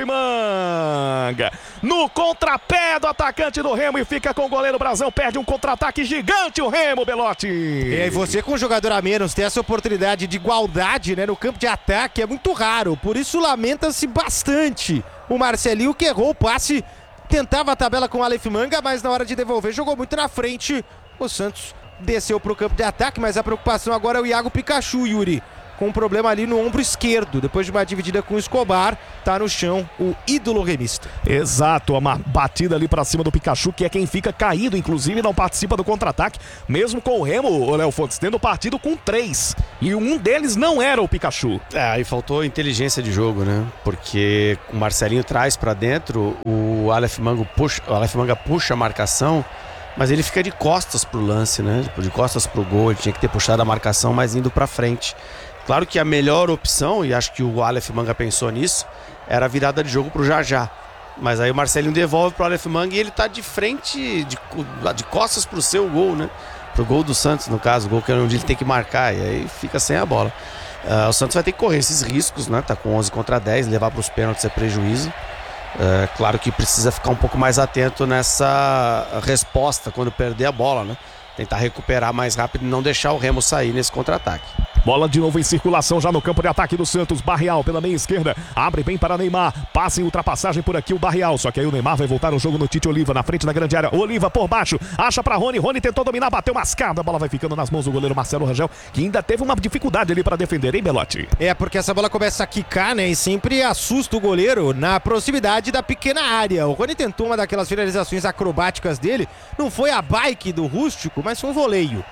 Manga, no contrapé do atacante do Remo e fica com o goleiro Brazão, perde um contra-ataque gigante o Remo, Belotti. E aí você com um jogador a menos ter essa oportunidade de igualdade, né, no campo de ataque é muito raro, por isso lamenta-se bastante o Marcelinho que errou o passe, tentava a tabela com o Aleph Manga, mas na hora de devolver jogou muito na frente, o Santos desceu para o campo de ataque, mas a preocupação agora é o Iago Pikachu, Yuri, com um problema ali no ombro esquerdo, depois de uma dividida com o Escobar, tá no chão o ídolo remista. Exato, uma batida ali pra cima do Pikachu, que é quem fica caído, inclusive não participa do contra-ataque, mesmo com o Remo, o Léo Fontes, tendo partido com 3, e um deles não era o Pikachu. Aí faltou inteligência de jogo, né, porque o Marcelinho traz pra dentro, o Aleph Manga puxa a marcação, mas ele fica de costas pro lance, né, de costas pro gol, ele tinha que ter puxado a marcação, mas indo pra frente. Claro que a melhor opção, e acho que o Aleph Manga pensou nisso, era a virada de jogo pro Jajá. Mas aí o Marcelinho devolve pro Aleph Manga e ele tá de frente, de costas pro seu gol, né? Pro gol do Santos, no caso, o gol que é onde ele tem que marcar, e aí fica sem a bola. O Santos vai ter que correr esses riscos, né? Tá com 11 contra 10, levar pros pênaltis é prejuízo. Claro que precisa ficar um pouco mais atento nessa resposta quando perder a bola, né? Tentar recuperar mais rápido e não deixar o Remo sair nesse contra-ataque. Bola de novo em circulação já no campo de ataque do Santos. Barrial pela meia esquerda, abre bem para Neymar, passa em ultrapassagem por aqui o Barrial, só que aí o Neymar vai voltar no jogo no Tite Oliva, na frente da grande área, Oliva por baixo, acha para Rony, Rony tentou dominar, bateu mascada, a bola vai ficando nas mãos do goleiro Marcelo Rangel, que ainda teve uma dificuldade ali para defender, hein, Belotti? É, porque essa bola começa a quicar, né, e sempre assusta o goleiro na proximidade da pequena área. O Rony tentou uma daquelas finalizações acrobáticas dele, não foi a bike do Rústico, mas foi um voleio.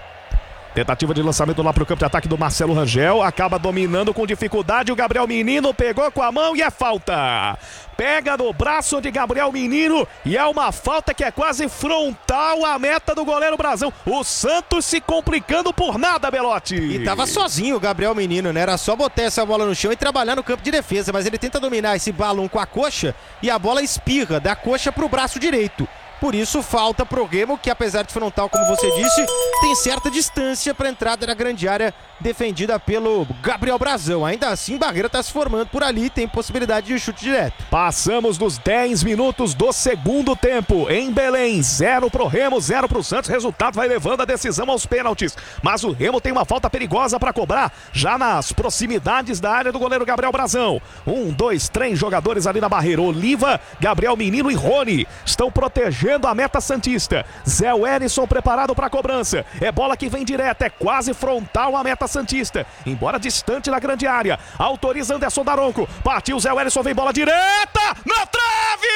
Tentativa de lançamento lá pro campo de ataque do Marcelo Rangel, acaba dominando com dificuldade, o Gabriel Menino pegou com a mão e é falta. Pega no braço de Gabriel Menino e é uma falta que é quase frontal à meta do goleiro Brazão. O Santos se complicando por nada, Belotti. E tava sozinho o Gabriel Menino, né? Era só botar essa bola no chão e trabalhar no campo de defesa, mas ele tenta dominar esse balão com a coxa e a bola espirra da coxa pro braço direito. Por isso, falta pro Remo, que apesar de frontal, como você disse, tem certa distância para a entrada da grande área defendida pelo Gabriel Brazão. Ainda assim, Barreira está se formando por ali e tem possibilidade de chute direto. Passamos dos 10 minutos do segundo tempo. Em Belém, 0 pro Remo, 0 pro Santos. Resultado vai levando a decisão aos pênaltis. Mas o Remo tem uma falta perigosa para cobrar, já nas proximidades da área do goleiro Gabriel Brazão. 1, 2, 3 jogadores ali na barreira. Oliva, Gabriel Menino e Rony estão protegendo a meta santista. Zé Wellison preparado para a cobrança. É bola que vem direta, é quase frontal à meta santista. Embora distante da grande área. Autoriza Anderson Daronco. Partiu Zé Wellison, vem bola direta na trave!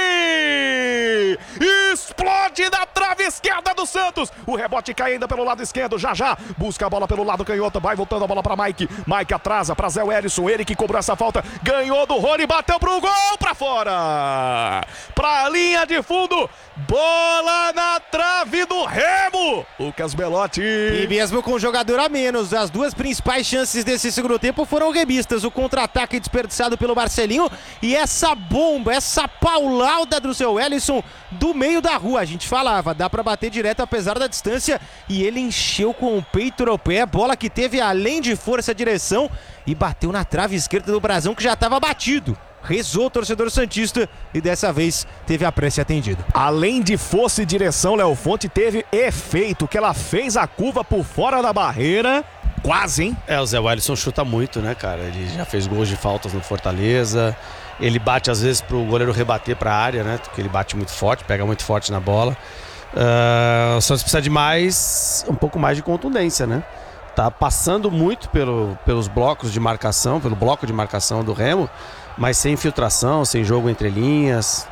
Explode na trave esquerda do Santos. O rebote cai ainda pelo lado esquerdo. Já busca a bola pelo lado canhoto. Vai voltando a bola para Mike. Mike atrasa para Zé Wellison. Ele que cobrou essa falta. Ganhou do Rony, bateu pro gol, para fora. Pra linha de fundo. Bola na trave do Remo. Lucas Belotti. E mesmo com o jogador a menos, as duas principais chances desse segundo tempo foram remistas. O contra-ataque desperdiçado pelo Marcelinho e essa bomba, essa paulada do seu Wellison do meio da rua. A gente falava, dá pra bater direto apesar da distância e ele encheu com o peito no pé. Bola que teve além de força, direção e bateu na trave esquerda do Brazão que já estava batido. Rezou o torcedor santista e dessa vez teve a prece atendida. Além de força e direção, Léo Fonte teve efeito, que ela fez a curva por fora da barreira. Quase, hein? O Zé Wellison chuta muito, né, cara? Ele já fez gols de faltas no Fortaleza. Ele bate às vezes pro goleiro rebater pra área, né? Porque ele bate muito forte, pega muito forte na bola. O Santos precisa de um pouco mais de contundência, né? Tá passando muito pelos blocos de marcação, pelo bloco de marcação do Remo, mas sem infiltração, sem jogo entre linhas.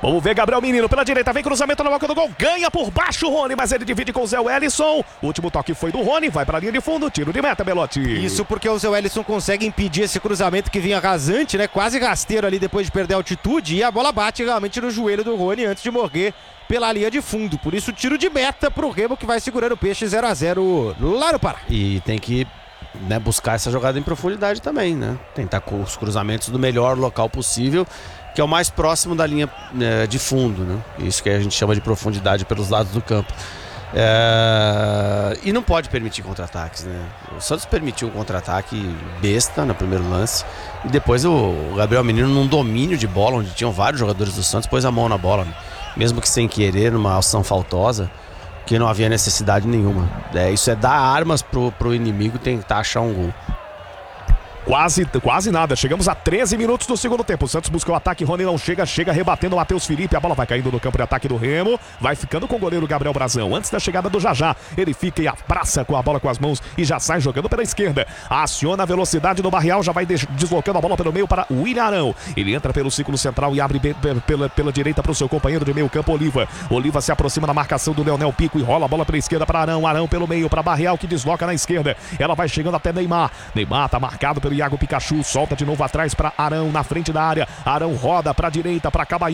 Vamos ver Gabriel Menino pela direita, vem cruzamento na boca do gol, ganha por baixo o Rony, mas ele divide com o Zé Wellison. O último toque foi do Rony, vai para a linha de fundo, tiro de meta, Belotti. Isso porque o Zé Wellison consegue impedir esse cruzamento que vinha rasante, né? Quase rasteiro ali depois de perder a altitude, e a bola bate realmente no joelho do Rony antes de morrer pela linha de fundo. Por isso, tiro de meta pro Remo, que vai segurando o Peixe 0-0 lá no Pará. E tem que buscar essa jogada em profundidade também, né? Tentar com os cruzamentos do melhor local possível, que é o mais próximo da linha de fundo, né? Isso que a gente chama de profundidade pelos lados do campo. E não pode permitir contra-ataques, né? O Santos permitiu um contra-ataque besta no primeiro lance, e depois o Gabriel Menino, num domínio de bola, onde tinham vários jogadores do Santos, pôs a mão na bola, né? Mesmo que sem querer, numa ação faltosa, que não havia necessidade nenhuma. Isso é dar armas pro inimigo tentar achar um gol. Quase nada, chegamos a 13 minutos do segundo tempo. O Santos busca o ataque, Rony não chega rebatendo o Matheus Felipe, a bola vai caindo no campo de ataque do Remo, vai ficando com o goleiro Gabriel Brazão, antes da chegada do Jajá, ele fica e abraça com a bola com as mãos e já sai jogando pela esquerda, aciona a velocidade do Barrial, já vai deslocando a bola pelo meio para o William Arão, ele entra pelo círculo central e abre pela direita para o seu companheiro de meio campo, Oliva se aproxima da marcação do Leonel Pico e rola a bola pela esquerda para Arão pelo meio para Barrial, que desloca na esquerda, ela vai chegando até Neymar tá marcado pelo Iago Pikachu, solta de novo atrás para Arão, na frente da área, Arão roda para a direita, para Cabaí.